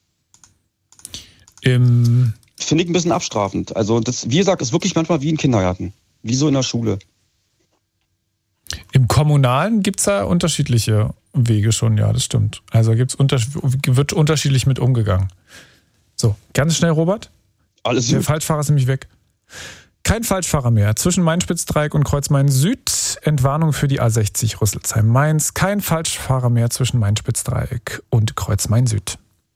Finde ich ein bisschen abstrafend. Also das, wie gesagt, ist wirklich manchmal wie im Kindergarten. Wie so in der Schule. Im Kommunalen gibt es da unterschiedliche Wege schon, ja, das stimmt. Also wird unterschiedlich mit umgegangen. So, ganz schnell, Robert. Alles gut. Der Falschfahrer ist nämlich weg. Kein Falschfahrer mehr. Zwischen Main-Spitz-Dreieck und Kreuz-Main-Süd. Entwarnung für die A60 Rüsselsheim-Mainz. Kein Falschfahrer mehr zwischen Main-Spitz-Dreieck und Kreuz-Main-Süd.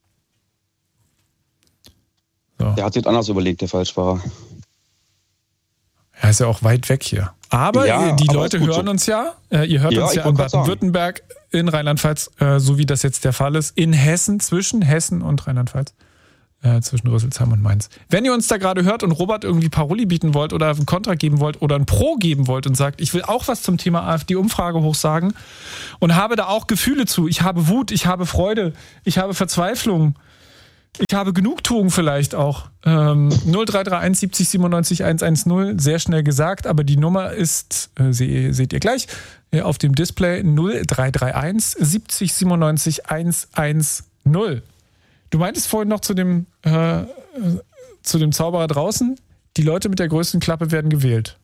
So. Der hat sich anders überlegt, der Falschfahrer. Er ist ja auch weit weg hier. Aber ja, die Leute hören uns ja. Ihr hört uns ja in Baden-Württemberg, in Rheinland-Pfalz, so wie das jetzt der Fall ist. In Hessen, zwischen Hessen und Rheinland-Pfalz. zwischen Rüsselsheim und Mainz. Wenn ihr uns da gerade hört und Robert irgendwie Paroli bieten wollt oder einen Kontra geben wollt oder ein Pro geben wollt und sagt, ich will auch was zum Thema AfD-Umfrage hochsagen und habe da auch Gefühle zu. Ich habe Wut, ich habe Freude, ich habe Verzweiflung, ich habe Genugtuung vielleicht auch. 0331 70 97 110, sehr schnell gesagt, aber die Nummer ist, seht ihr gleich, auf dem Display 0331 70 97 110. Du meintest vorhin noch zu dem Zauberer draußen, die Leute mit der größten Klappe werden gewählt.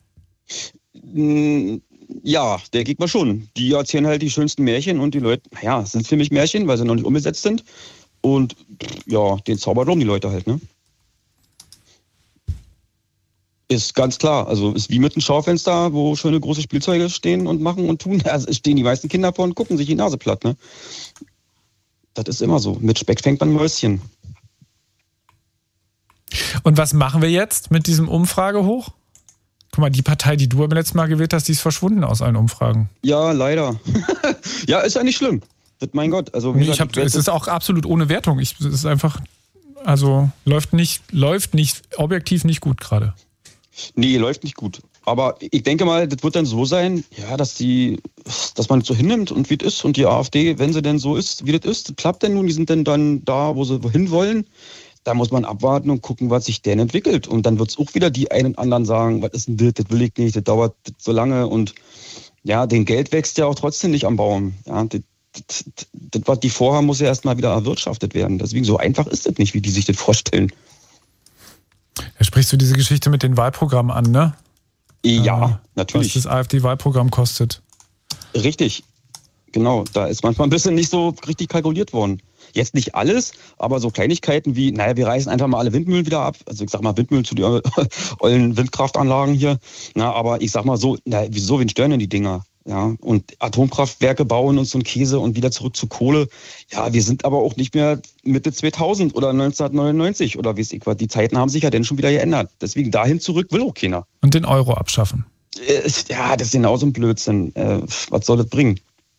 Ja, denke ich mal schon. Die erzählen halt die schönsten Märchen und die Leute, naja, sind für mich Märchen, weil sie noch nicht umgesetzt sind. Und ja, den Zauber glauben die Leute halt, ne? Ist ganz klar. Also ist wie mit einem Schaufenster, wo schöne große Spielzeuge stehen und machen und tun. Also es stehen die meisten Kinder vor und gucken sich die Nase platt, ne? Das ist immer so. Mit Speck fängt man Mäuschen. Und was machen wir jetzt mit diesem Umfragehoch? Guck mal, die Partei, die du beim letzten Mal gewählt hast, die ist verschwunden aus allen Umfragen. Ja, leider. Ja, ist ja nicht schlimm. Das, mein Gott. Also, nee, es ist auch absolut ohne Wertung. Es ist einfach, also läuft nicht objektiv nicht gut gerade. Nee, läuft nicht gut. Aber ich denke mal, das wird dann so sein, ja, dass man es so hinnimmt und wie es ist. Und die AfD, wenn sie denn so ist, wie das ist, das klappt denn nun, die sind denn dann da, wo sie hin wollen. Da muss man abwarten und gucken, was sich denn entwickelt. Und dann wird es auch wieder die einen und anderen sagen, was ist denn das will ich nicht, das dauert so lange. Und ja, den Geld wächst ja auch trotzdem nicht am Baum. Ja, das, was die vorhaben, muss ja erstmal wieder erwirtschaftet werden. Deswegen so einfach ist das nicht, wie die sich das vorstellen. Da sprichst du diese Geschichte mit den Wahlprogrammen an, ne? Ja, natürlich. Was das AfD-Wahlprogramm kostet. Richtig, genau. Da ist manchmal ein bisschen nicht so richtig kalkuliert worden. Jetzt nicht alles, aber so Kleinigkeiten wie, naja, wir reißen einfach mal alle Windmühlen wieder ab. Also ich sag mal Windmühlen zu den ollen Windkraftanlagen hier. Na, aber ich sag mal so, na, wieso, wen stören denn die Dinger? Ja, und Atomkraftwerke bauen und so ein Käse und wieder zurück zu Kohle. Ja, wir sind aber auch nicht mehr Mitte 2000 oder 1999 oder wie es ich war. Die Zeiten haben sich ja dann schon wieder geändert. Deswegen dahin zurück will auch keiner. Und den Euro abschaffen. Ja, das ist genauso ein Blödsinn. Was soll das bringen?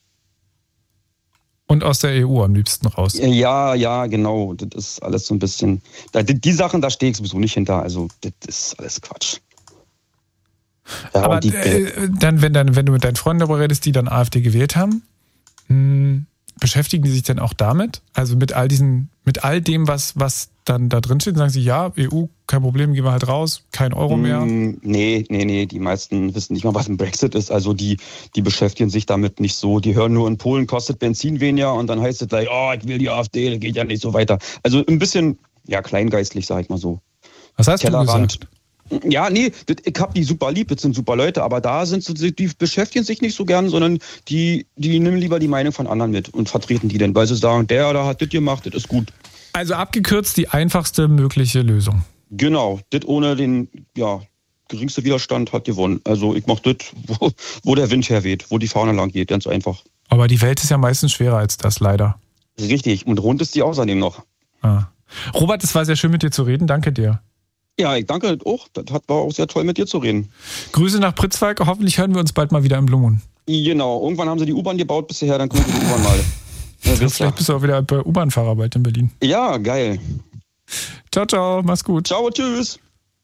Und aus der EU am liebsten raus. Ja, genau. Das ist alles so ein bisschen. Die Sachen, da stehe ich sowieso nicht hinter. Also, das ist alles Quatsch. Ja, aber dann, wenn du mit deinen Freunden darüber redest, die dann AfD gewählt haben, beschäftigen die sich denn auch damit? Also mit all dem, was dann da drin steht, sagen sie, ja, EU, kein Problem, gehen wir halt raus, kein Euro mehr? Nee, die meisten wissen nicht mal, was ein Brexit ist. Also die beschäftigen sich damit nicht so. Die hören nur, in Polen kostet Benzin weniger und dann heißt es gleich, oh, ich will die AfD, das geht ja nicht so weiter. Also ein bisschen, ja, kleingeistlich, sag ich mal so. Was hast du gesagt? Ja, nee, ich hab die super lieb, das sind super Leute, aber da sind so, die beschäftigen sich nicht so gern, sondern die nehmen lieber die Meinung von anderen mit und vertreten die dann, weil sie sagen, der oder hat das gemacht, das ist gut. Also abgekürzt die einfachste mögliche Lösung. Genau, das ohne den, geringste Widerstand hat gewonnen. Also ich mach das, wo der Wind herweht, wo die Fahne lang geht, ganz einfach. Aber die Welt ist ja meistens schwerer als das, leider. Richtig, und rund ist die außerdem noch. Ah. Robert, es war sehr schön mit dir zu reden, danke dir. Ja, ich danke auch. Das war auch sehr toll, mit dir zu reden. Grüße nach Pritzwalk. Hoffentlich hören wir uns bald mal wieder im Blue Moon. Genau. Irgendwann haben sie die U-Bahn gebaut bisher, dann kommt die U-Bahn mal. Ja, vielleicht bist du auch wieder bei U-Bahn-Fahrer bald in Berlin. Ja, geil. Ciao, mach's gut. Ciao, tschüss.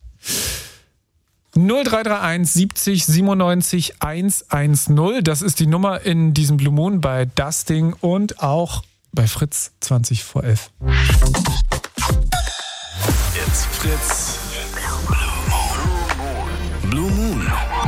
0331 70 97 110. Das ist die Nummer in diesem Blue Moon bei Dusting und auch bei Fritz 20 vor 11. Jetzt Fritz. Blue Moon.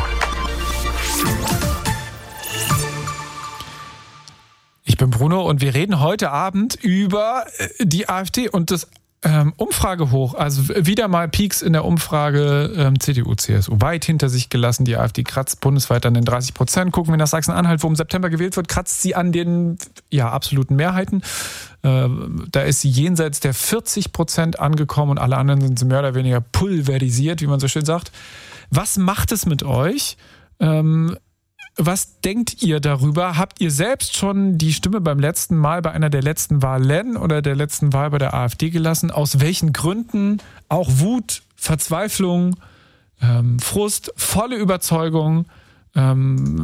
Ich bin Bruno und wir reden heute Abend über die AfD und das Umfragehoch. Also wieder mal Peaks in der Umfrage CDU, CSU. Weit hinter sich gelassen. Die AfD kratzt bundesweit an den 30%. Gucken wir nach Sachsen-Anhalt, wo im September gewählt wird, kratzt sie an den absoluten Mehrheiten. Da ist sie jenseits der 40% angekommen und alle anderen sind mehr oder weniger pulverisiert, wie man so schön sagt. Was macht es mit euch? Was denkt ihr darüber? Habt ihr selbst schon die Stimme beim letzten Mal bei einer der letzten Wahlen oder der letzten Wahl bei der AfD gelassen? Aus welchen Gründen? Auch Wut, Verzweiflung, Frust, volle Überzeugung.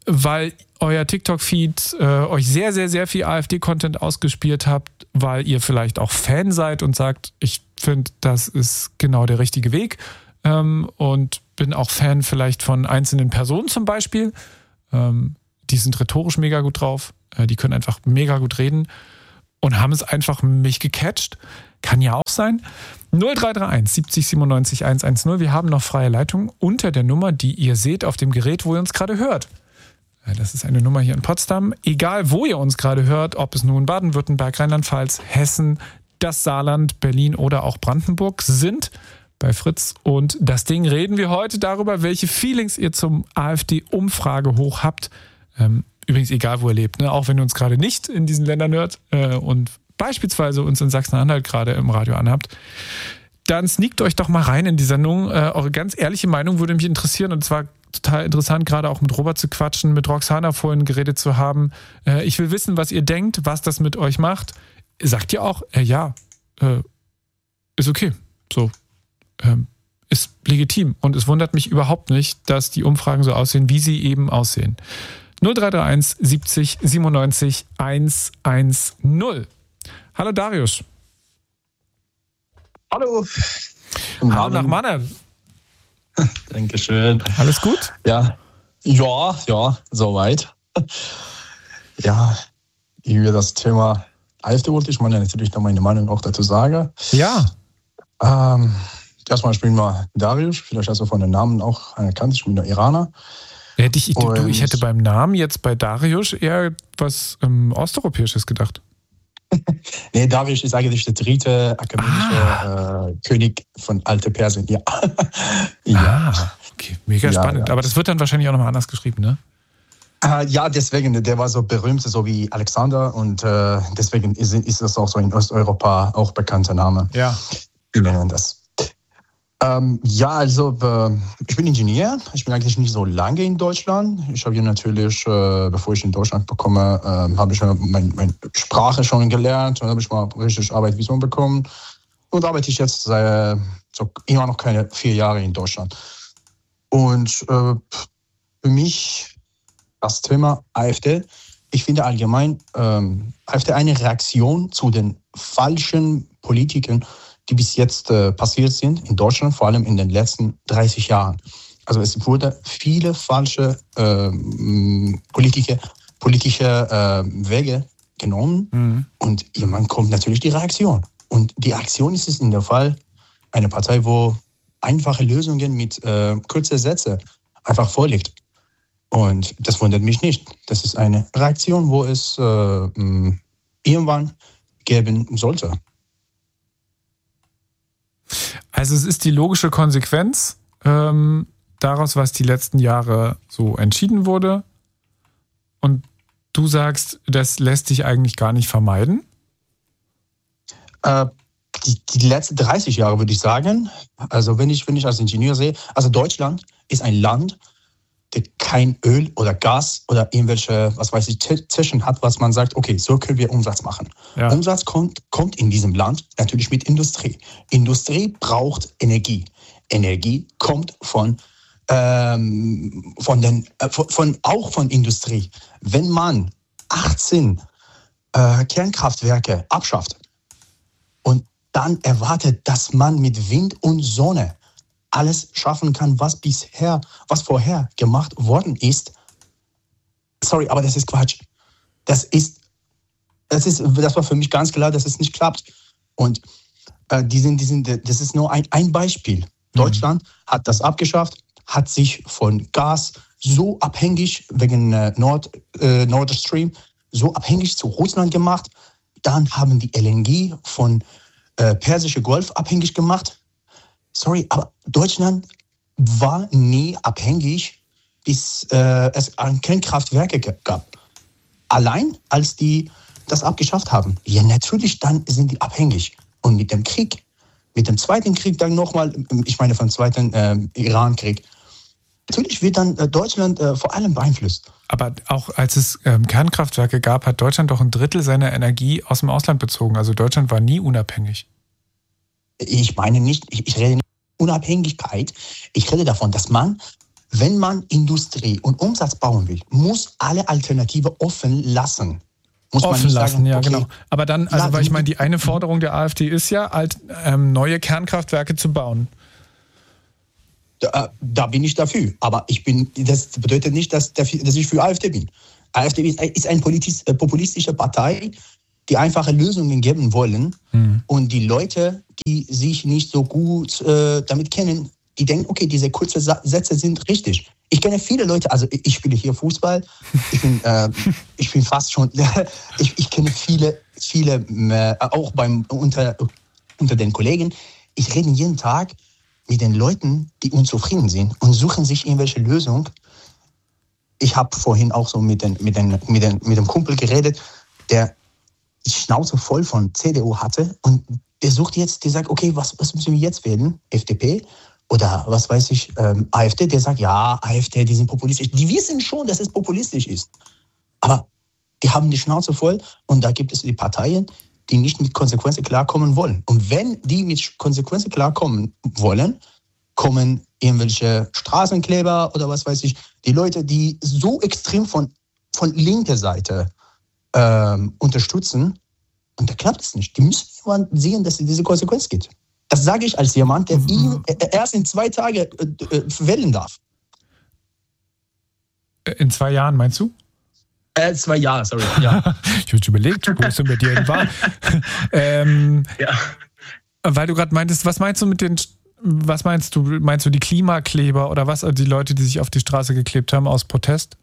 weil euer TikTok-Feed euch sehr, sehr, sehr viel AfD-Content ausgespielt habt, weil ihr vielleicht auch Fan seid und sagt, ich finde, das ist genau der richtige Weg und bin auch Fan vielleicht von einzelnen Personen zum Beispiel. Die sind rhetorisch mega gut drauf, die können einfach mega gut reden und haben es einfach mich gecatcht. Kann ja auch sein. 0331 70 97 110. Wir haben noch freie Leitung unter der Nummer, die ihr seht auf dem Gerät, wo ihr uns gerade hört. Das ist eine Nummer hier in Potsdam. Egal, wo ihr uns gerade hört, ob es nun Baden-Württemberg, Rheinland-Pfalz, Hessen, das Saarland, Berlin oder auch Brandenburg sind, bei Fritz und das Ding reden wir heute darüber, welche Feelings ihr zum AfD-Umfrage hoch habt. Übrigens egal, wo ihr lebt, ne? Auch wenn ihr uns gerade nicht in diesen Ländern hört und beispielsweise uns in Sachsen-Anhalt gerade im Radio anhabt, dann sneakt euch doch mal rein in die Sendung. Eure ganz ehrliche Meinung würde mich interessieren und zwar total interessant, gerade auch mit Robert zu quatschen, mit Roxana vorhin geredet zu haben. Ich will wissen, was ihr denkt, was das mit euch macht. Sagt ihr auch, ja, ist okay, so, ist legitim und es wundert mich überhaupt nicht, dass die Umfragen so aussehen, wie sie eben aussehen. 0331 70 97 110. Hallo Darius. Hallo. Hallo nach Mannheim. Dankeschön. Alles gut? Ja, soweit. Ja, über das Thema AfD wollte ich mal natürlich noch meine Meinung auch dazu sagen. Ja. Erstmal spielen wir Darius, vielleicht hast du von den Namen auch erkannt, ich bin der Iraner. Ich hätte beim Namen jetzt bei Darius eher was Osteuropäisches gedacht. Nee, Darius ist eigentlich der dritte akademische König von Alte Persien. Ja. Okay, mega spannend. Ja. Aber das wird dann wahrscheinlich auch nochmal anders geschrieben, ne? Ja, deswegen, der war so berühmt, so wie Alexander und deswegen ist das auch so in Osteuropa auch bekannter Name. Ja. Wir nennen das. Ich bin Ingenieur. Ich bin eigentlich nicht so lange in Deutschland. Ich habe hier natürlich, bevor ich in Deutschland bekomme, habe ich meine Sprache schon gelernt und habe ich mal richtig Arbeitsvisum bekommen. Und arbeite ich jetzt seit immer noch keine 4 Jahre in Deutschland. Und für mich das Thema AfD, ich finde allgemein AfD eine Reaktion zu den falschen Politikern, die bis jetzt passiert sind in Deutschland, vor allem in den letzten 30 Jahren. Also es wurde viele falsche politische Wege genommen und irgendwann kommt natürlich die Reaktion. Und die Aktion ist es in der Fall eine Partei, wo einfache Lösungen mit kurzen Sätzen einfach vorliegt. Und das wundert mich nicht. Das ist eine Reaktion, wo es irgendwann geben sollte. Also es ist die logische Konsequenz daraus, was die letzten Jahre so entschieden wurde. Und du sagst, das lässt sich eigentlich gar nicht vermeiden? Die letzten 30 Jahre würde ich sagen. Also wenn ich als Ingenieur sehe, also Deutschland ist ein Land, der kein Öl oder Gas oder irgendwelche, Tischen hat, was man sagt, okay, so können wir Umsatz machen. Ja. Umsatz kommt in diesem Land natürlich mit Industrie. Industrie braucht Energie. Energie kommt von Industrie. Wenn man 18 Kernkraftwerke abschafft und dann erwartet, dass man mit Wind und Sonne alles schaffen kann, was vorher gemacht worden ist. Sorry, aber das ist Quatsch. Das war für mich ganz klar, dass es nicht klappt. Und das ist nur ein Beispiel. Deutschland hat das abgeschafft, hat sich von Gas so abhängig wegen Nord Stream so abhängig zu Russland gemacht. Dann haben die LNG von Persische Golf abhängig gemacht. Sorry, aber Deutschland war nie abhängig, bis es Kernkraftwerke gab. Allein als die das abgeschafft haben. Ja, natürlich, dann sind die abhängig. Und mit dem Krieg, mit dem Zweiten Krieg dann nochmal, ich meine vom Zweiten Iran-Krieg, natürlich wird dann Deutschland vor allem beeinflusst. Aber auch als es Kernkraftwerke gab, hat Deutschland doch 1/3 seiner Energie aus dem Ausland bezogen. Also Deutschland war nie unabhängig. Ich meine nicht, ich rede nicht von Unabhängigkeit. Ich rede davon, dass man wenn man Industrie und Umsatz bauen will, muss alle Alternative offen lassen. Muss man Offen nicht lassen, sagen, ja, okay, genau. Aber dann, also weil ich meine, die eine Forderung der AfD ist ja, neue Kernkraftwerke zu bauen. Da bin ich dafür. Aber das bedeutet nicht, dass ich für AfD bin. AfD ist eine populistische Partei, die einfache Lösungen geben wollen. Und die Leute, die sich nicht so gut damit kennen, die denken, okay, diese kurzen Sätze sind richtig. Ich kenne viele Leute, also ich spiele hier Fußball, ich bin fast schon, ich kenne viele, auch unter den Kollegen, ich rede jeden Tag mit den Leuten, die unzufrieden sind und suchen sich irgendwelche Lösungen. Ich habe vorhin auch so mit dem Kumpel geredet, der die Schnauze voll von CDU hatte und der sagt, okay, was müssen wir jetzt wählen? FDP? Oder was weiß ich, AfD, der sagt, ja, AfD, die sind populistisch. Die wissen schon, dass es populistisch ist. Aber die haben die Schnauze voll und da gibt es die Parteien, die nicht mit Konsequenzen klarkommen wollen. Und wenn die mit Konsequenzen klarkommen wollen, kommen irgendwelche Straßenkleber oder was weiß ich, die Leute, die so extrem von linker Seite unterstützen, und da klappt es nicht. Die müssen sehen, dass es diese Konsequenz gibt. Das sage ich als jemand, der ihn erst in 2 Tagen wählen darf. In 2 Jahren, meinst du? 2 Jahre, sorry. Ja. Ich habe überlegt, wo ist denn bei dir war? Ja. Weil du gerade meintest, meinst du, die Klimakleber oder was? Also die Leute, die sich auf die Straße geklebt haben aus Protest?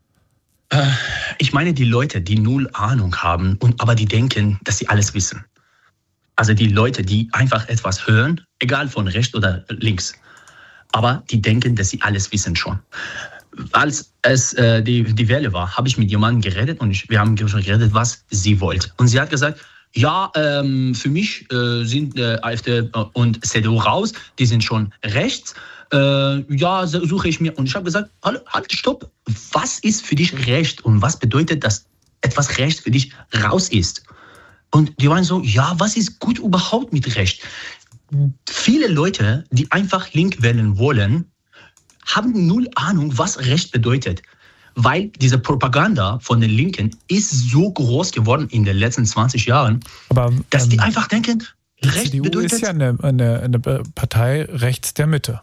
Ich meine die Leute, die null Ahnung haben, aber die denken, dass sie alles wissen. Also die Leute, die einfach etwas hören, egal von rechts oder links, aber die denken, dass sie alles wissen schon. Als es die Welle war, habe ich mit jemandem geredet und wir haben geredet, was sie wollte. Und sie hat gesagt, ja, für mich sind AfD und CDU raus, die sind schon rechts. Ja, suche ich mir. Und ich habe gesagt, halt, stopp. Was ist für dich recht und was bedeutet, dass etwas recht für dich raus ist? Und die waren so, ja, was ist gut überhaupt mit Recht? Viele Leute, die einfach link wählen wollen, haben null Ahnung, was Recht bedeutet. Weil diese Propaganda von den Linken ist so groß geworden in den letzten 20 Jahren, dass die einfach denken, Recht CDU bedeutet... ist ja eine Partei rechts der Mitte.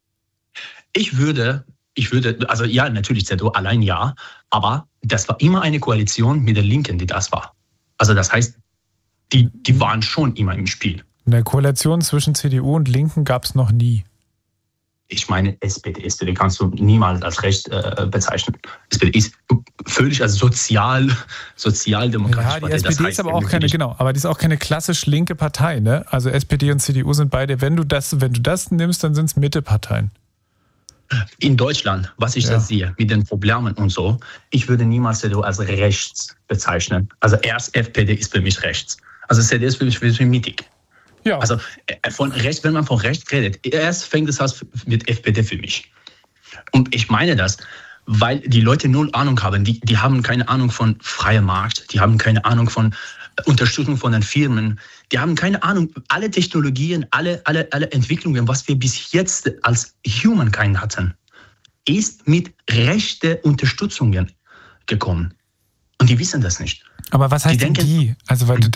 Ich würde, also ja, natürlich CDU allein ja, aber das war immer eine Koalition mit den Linken, die das war. Also das heißt, die waren schon immer im Spiel. Eine Koalition zwischen CDU und Linken gab es noch nie. Ich meine, SPD kannst du niemals als recht bezeichnen. SPD ist völlig sozialdemokratisch. Ja, die SPD ist aber auch keine, aber die ist auch keine klassisch linke Partei, ne? Also SPD und CDU sind beide, wenn du das nimmst, dann sind es Mitteparteien. In Deutschland, was ich da sehe, mit den Problemen und so, ich würde niemals CDU als rechts bezeichnen. Also erst FPD ist für mich rechts. Also CDU ist für mich mittig. Ja. Also von rechts, wenn man von rechts redet, erst fängt es an mit FPD für mich. Und ich meine das, weil die Leute null Ahnung haben. Die haben keine Ahnung von freiem Markt, die haben keine Ahnung von Unterstützung von den Firmen, die haben keine Ahnung, alle Technologien, alle Entwicklungen, was wir bis jetzt als Humankind hatten, ist mit rechten Unterstützungen gekommen. Und die wissen das nicht. Aber was heißt denn die? Also weil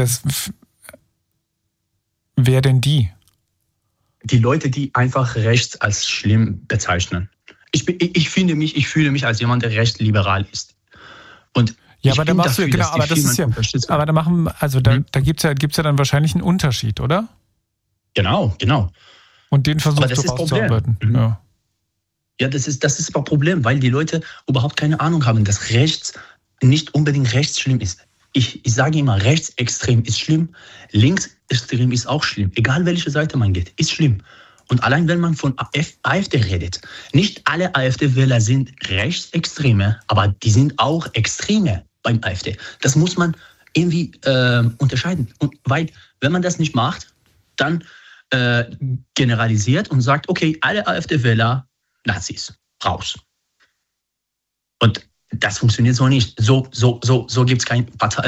wer denn die? Die Leute, die einfach rechts als schlimm bezeichnen. Ich fühle mich als jemand, der recht liberal ist. Und ja, aber da machst du, genau, aber das ist ja, aber da gibt's ja dann wahrscheinlich einen Unterschied, oder? Genau. Und den versuchst du rauszuarbeiten. Ja, das ist das Problem, weil die Leute überhaupt keine Ahnung haben, dass rechts nicht unbedingt rechts schlimm ist. Ich sage immer, rechtsextrem ist schlimm, linksextrem ist auch schlimm. Egal welche Seite man geht, ist schlimm. Und allein wenn man von AfD redet, nicht alle AfD-Wähler sind Rechtsextreme, aber die sind auch Extreme beim AfD. Das muss man irgendwie unterscheiden. Und weil, wenn man das nicht macht, dann generalisiert und sagt, okay, alle AfD-Wähler, Nazis, raus. Und das funktioniert so nicht. So gibt es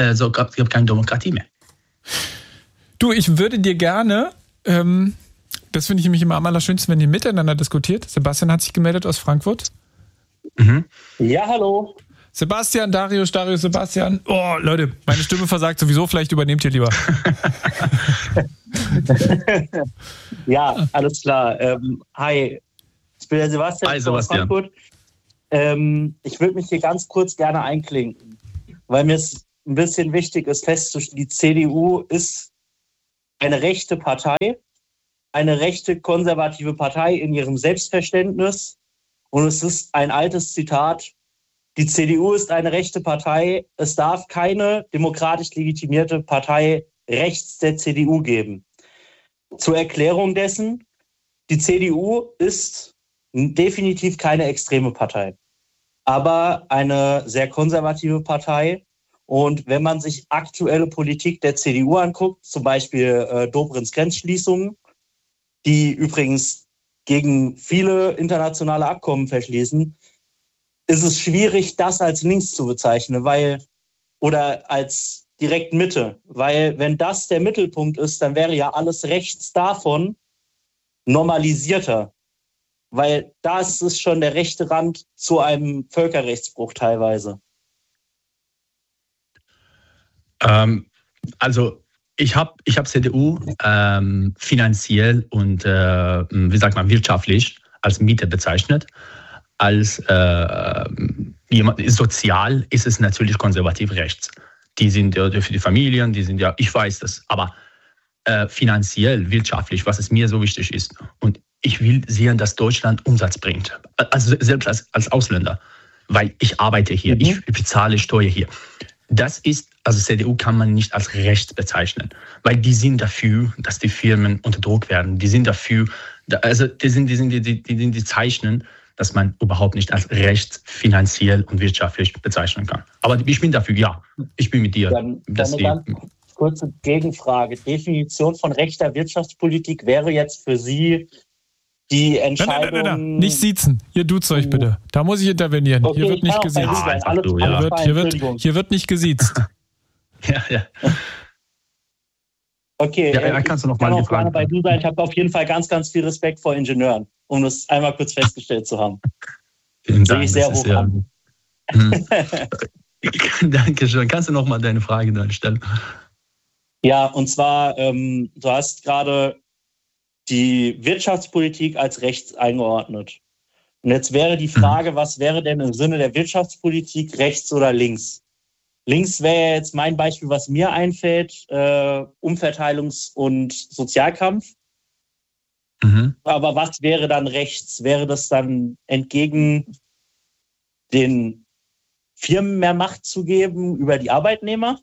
keine Demokratie mehr. Du, ich würde dir gerne Das finde ich nämlich immer am allerschönsten, wenn ihr miteinander diskutiert. Sebastian hat sich gemeldet aus Frankfurt. Ja, hallo. Sebastian, Darius, Sebastian. Oh, Leute, meine Stimme versagt sowieso. Vielleicht übernehmt ihr lieber. Ja, alles klar. Hi, ich bin der Sebastian. Hi, Sebastian. Aus Frankfurt. Ich würde mich hier ganz kurz gerne einklinken, weil mir es ein bisschen wichtig ist, festzustellen, die CDU ist eine rechte Partei, eine rechte konservative Partei in ihrem Selbstverständnis. Und es ist ein altes Zitat: Die CDU ist eine rechte Partei. Es darf keine demokratisch legitimierte Partei rechts der CDU geben. Zur Erklärung dessen: Die CDU ist definitiv keine extreme Partei, aber eine sehr konservative Partei. Und wenn man sich aktuelle Politik der CDU anguckt, zum Beispiel Dobrins Grenzschließungen, die übrigens gegen viele internationale Abkommen verschließen, ist es schwierig, das als links zu bezeichnen, oder als direkt Mitte. Weil wenn das der Mittelpunkt ist, dann wäre ja alles rechts davon normalisierter. Weil das ist schon der rechte Rand zu einem Völkerrechtsbruch teilweise. Also ich hab CDU finanziell und wirtschaftlich als Mitte bezeichnet. Als sozial ist es natürlich konservativ rechts. Die sind ja für die Familien, die sind ja, ich weiß das, aber finanziell, wirtschaftlich, was es mir so wichtig ist. Und ich will sehen, dass Deutschland Umsatz bringt. Also selbst als Ausländer, weil ich arbeite hier, ich bezahle Steuer hier. Das ist, also CDU kann man nicht als rechts bezeichnen, weil die sind dafür, dass die Firmen unter Druck werden. Die sind dafür, also die zeichnen, dass man überhaupt nicht als rechts finanziell und wirtschaftlich bezeichnen kann. Aber ich bin dafür, ja, ich bin mit dir. Dann eine ganz kurze Gegenfrage. Definition von rechter Wirtschaftspolitik wäre jetzt für Sie die Entscheidung... Nein. Nicht siezen. Ihr duzt euch bitte. Da muss ich intervenieren. Okay, hier wird nicht gesiezt. Hier wird nicht gesiezt. Ja. Okay, ja, kannst du noch mal die Frage bei du sein. Ich habe auf jeden Fall ganz, ganz viel Respekt vor Ingenieuren, um das einmal kurz festgestellt zu haben. Vielen Dank. Ich sehr hoch an. Dankeschön. Kannst du noch mal deine Frage dann stellen? Ja, und zwar, du hast gerade die Wirtschaftspolitik als rechts eingeordnet. Und jetzt wäre die Frage, was wäre denn im Sinne der Wirtschaftspolitik rechts oder links? Links wäre jetzt mein Beispiel, was mir einfällt, Umverteilungs- und Sozialkampf. Aber was wäre dann rechts? Wäre das dann entgegen den Firmen mehr Macht zu geben über die Arbeitnehmer?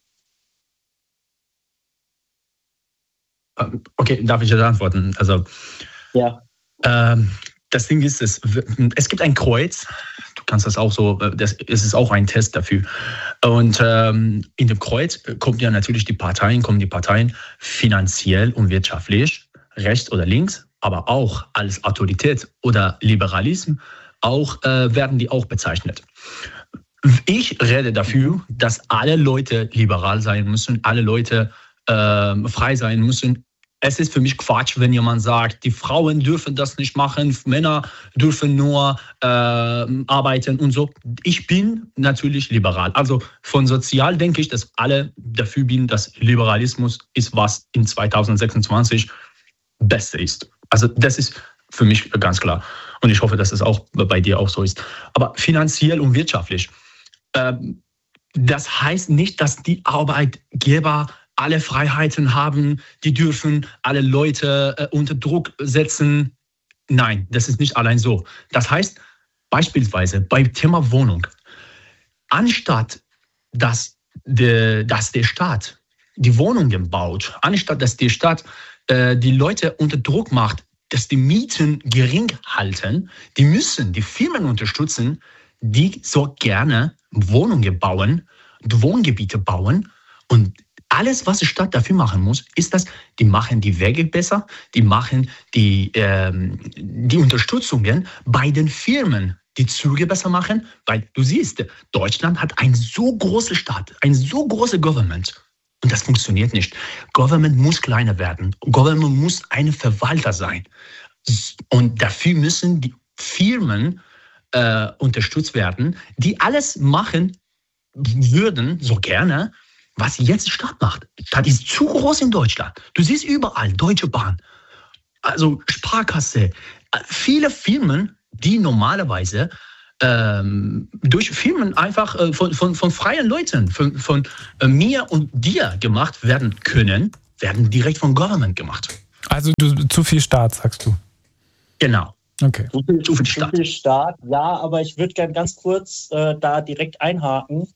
Okay, darf ich das antworten? Also, ja. Das Ding ist, es gibt ein Kreuz. Du kannst das auch so, es ist auch ein Test dafür. Und in dem Kreuz kommen die Parteien finanziell und wirtschaftlich, rechts oder links, aber auch als Autorität oder Liberalismus, werden die auch bezeichnet. Ich rede dafür, dass alle Leute liberal sein müssen, alle Leute frei sein müssen. Es ist für mich Quatsch, wenn jemand sagt, die Frauen dürfen das nicht machen, Männer dürfen nur arbeiten und so. Ich bin natürlich liberal. Also von sozial denke ich, dass alle dafür bin, dass Liberalismus ist, was in 2026 Beste ist. Also das ist für mich ganz klar. Und ich hoffe, dass es auch bei dir auch so ist. Aber finanziell und wirtschaftlich, das heißt nicht, dass die Arbeitgeber alle Freiheiten haben, die dürfen alle Leute unter Druck setzen. Nein, das ist nicht allein so. Das heißt, beispielsweise beim Thema Wohnung, anstatt dass der Staat die Wohnungen baut, anstatt dass der Staat die Leute unter Druck macht, dass die Mieten gering halten, die müssen die Firmen unterstützen, die so gerne Wohnungen bauen, Wohngebiete bauen. Und alles, was die Stadt dafür machen muss, ist, dass die machen die Wege besser, die machen die Unterstützungen bei den Firmen, die Züge besser machen, weil du siehst, Deutschland hat ein so großer Staat, ein so großes Government Und das funktioniert nicht. Government muss kleiner werden. Government muss ein Verwalter sein. Und dafür müssen die Firmen unterstützt werden, die alles machen würden, so gerne, was jetzt die Stadt macht. Die Stadt ist zu groß in Deutschland. Du siehst überall Deutsche Bahn, also Sparkasse, viele Firmen, die normalerweise durch Firmen einfach von freien Leuten, von mir und dir gemacht werden können, werden direkt von Government gemacht. Also zu viel Staat, sagst du? Genau. Okay. Zu viel Staat. Zu viel Staat, ja, aber ich würde gerne ganz kurz da direkt einhaken.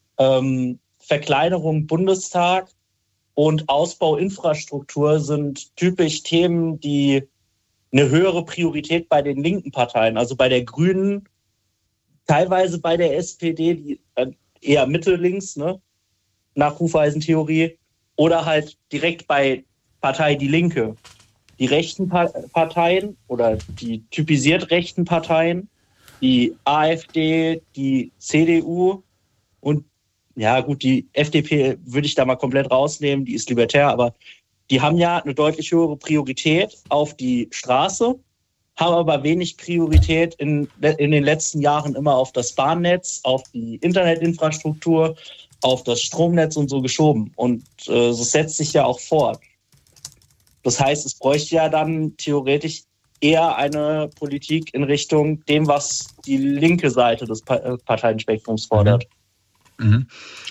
Verkleinerung Bundestag und Ausbau Infrastruktur sind typisch Themen, die eine höhere Priorität bei den linken Parteien, also bei der Grünen, teilweise bei der SPD, die eher mittellinks, ne, nach Hufeisentheorie, oder halt direkt bei Partei Die Linke. Die rechten Parteien oder die typisiert rechten Parteien, die AfD, die CDU und ja gut, die FDP würde ich da mal komplett rausnehmen, die ist libertär, aber die haben ja eine deutlich höhere Priorität auf die Straße, haben aber wenig Priorität in den letzten Jahren immer auf das Bahnnetz, auf die Internetinfrastruktur, auf das Stromnetz und so geschoben. Und das setzt sich ja auch fort. Das heißt, es bräuchte ja dann theoretisch eher eine Politik in Richtung dem, was die linke Seite des Parteienspektrums fordert. Mhm.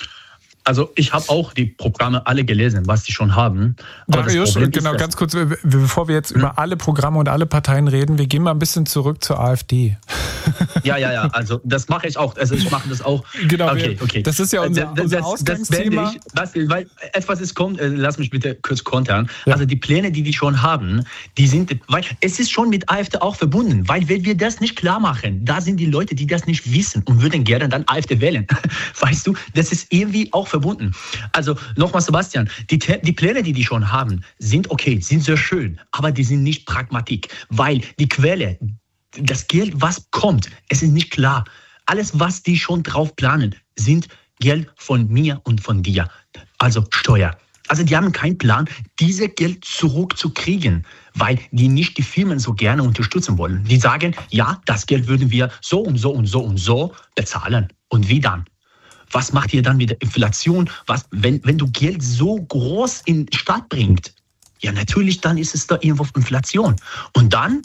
Also ich habe auch die Programme alle gelesen, was die schon haben. Aber Darius, genau, ganz kurz, bevor wir jetzt über alle Programme und alle Parteien reden, wir gehen mal ein bisschen zurück zur AfD. Ja, also das mache ich auch. Also ich mache das auch. Genau, okay. Das ist ja unser Ausgangsthema. Weil etwas ist kommt, lass mich bitte kurz kontern. Ja. Also die Pläne, die schon haben, die sind, weil es ist schon mit AfD auch verbunden, weil wenn wir das nicht klar machen, da sind die Leute, die das nicht wissen und würden gerne dann AfD wählen. Weißt du, das ist irgendwie auch verbunden. Also nochmal Sebastian, die Pläne, die schon haben, sind okay, sind sehr schön, aber die sind nicht Pragmatik, weil die Quelle, das Geld, was kommt, es ist nicht klar. Alles, was die schon drauf planen, sind Geld von mir und von dir, also Steuer. Also die haben keinen Plan, dieses Geld zurückzukriegen, weil die nicht die Firmen so gerne unterstützen wollen. Die sagen, ja, das Geld würden wir so und so und so und so bezahlen. Und wie dann? Was macht ihr dann mit der Inflation? Wenn du Geld so groß in die Stadt bringst? Ja, natürlich, dann ist es da irgendwo Inflation. Und dann,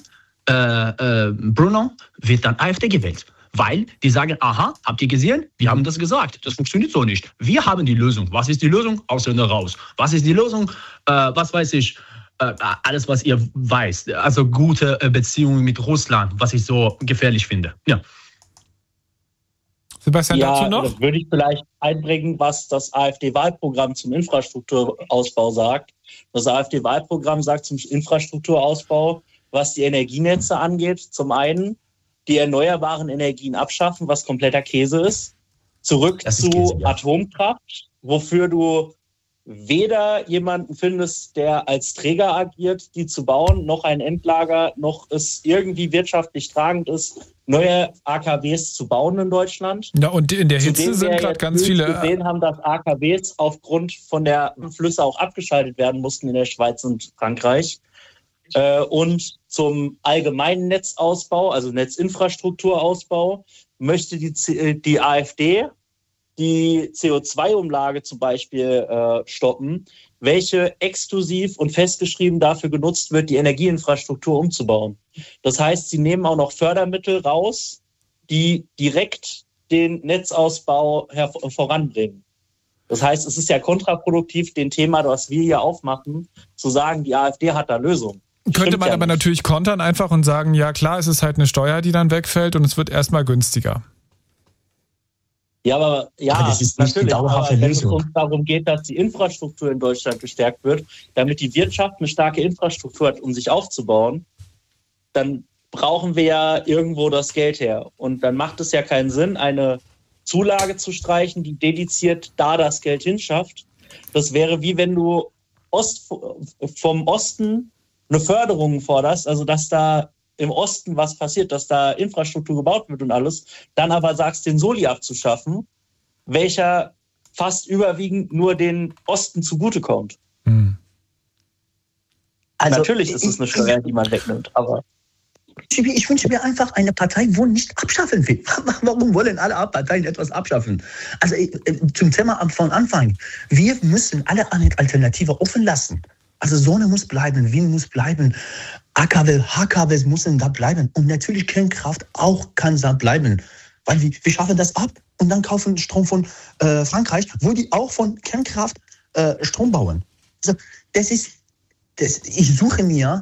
Bruno, wird dann AfD gewählt. Weil die sagen, aha, habt ihr gesehen? Wir haben das gesagt. Das funktioniert so nicht. Wir haben die Lösung. Was ist die Lösung? Ausländer raus. Was ist die Lösung? Was weiß ich? Alles, was ihr weißt. Also gute Beziehungen mit Russland, was ich so gefährlich finde. Ja. Sebastian, dazu noch? Das würde ich vielleicht einbringen, was das AfD-Wahlprogramm zum Infrastrukturausbau sagt. Das AfD-Wahlprogramm sagt zum Infrastrukturausbau, was die Energienetze angeht, zum einen die erneuerbaren Energien abschaffen, was kompletter Käse ist, zurück zu Käse, ja. Atomkraft, wofür du weder jemanden findest, der als Träger agiert, die zu bauen, noch ein Endlager, noch es irgendwie wirtschaftlich tragend ist, neue AKWs zu bauen in Deutschland. Ja, und in der Hitze sind gerade ganz viele. Wir gesehen haben, dass AKWs aufgrund von der Flüsse auch abgeschaltet werden mussten in der Schweiz und Frankreich. Und zum allgemeinen Netzausbau, also Netzinfrastrukturausbau, möchte die AfD die CO2-Umlage zum Beispiel stoppen, welche exklusiv und festgeschrieben dafür genutzt wird, die Energieinfrastruktur umzubauen. Das heißt, sie nehmen auch noch Fördermittel raus, die direkt den Netzausbau voranbringen. Das heißt, es ist ja kontraproduktiv, dem Thema, das wir hier aufmachen, zu sagen, die AfD hat da Lösungen. Könnte man aber natürlich kontern einfach und sagen, ja klar, es ist halt eine Steuer, die dann wegfällt und es wird erstmal günstiger. Ja, aber das ist nicht die dauerhafte Lösung. Wenn es uns darum geht, dass die Infrastruktur in Deutschland gestärkt wird, damit die Wirtschaft eine starke Infrastruktur hat, um sich aufzubauen, dann brauchen wir ja irgendwo das Geld her. Und dann macht es ja keinen Sinn, eine Zulage zu streichen, die dediziert da das Geld hinschafft. Das wäre wie wenn du vom Osten eine Förderung forderst, also dass da im Osten was passiert, dass da Infrastruktur gebaut wird und alles, dann aber sagst, den Soli abzuschaffen, welcher fast überwiegend nur den Osten zugutekommt. Also, Natürlich ist es eine Steuer, die man wegnimmt, aber ich wünsche mir einfach eine Partei, wo nicht abschaffen will. Warum wollen alle Parteien etwas abschaffen? Also zum Thema von Anfang. Wir müssen alle Alternativen offen lassen. Also Sonne muss bleiben, Wind muss bleiben, AKW, HKW müssen da bleiben. Und natürlich Kernkraft auch kann da bleiben. Weil wir schaffen das ab und dann kaufen Strom von Frankreich, wo die auch von Kernkraft Strom bauen. Also ich suche mir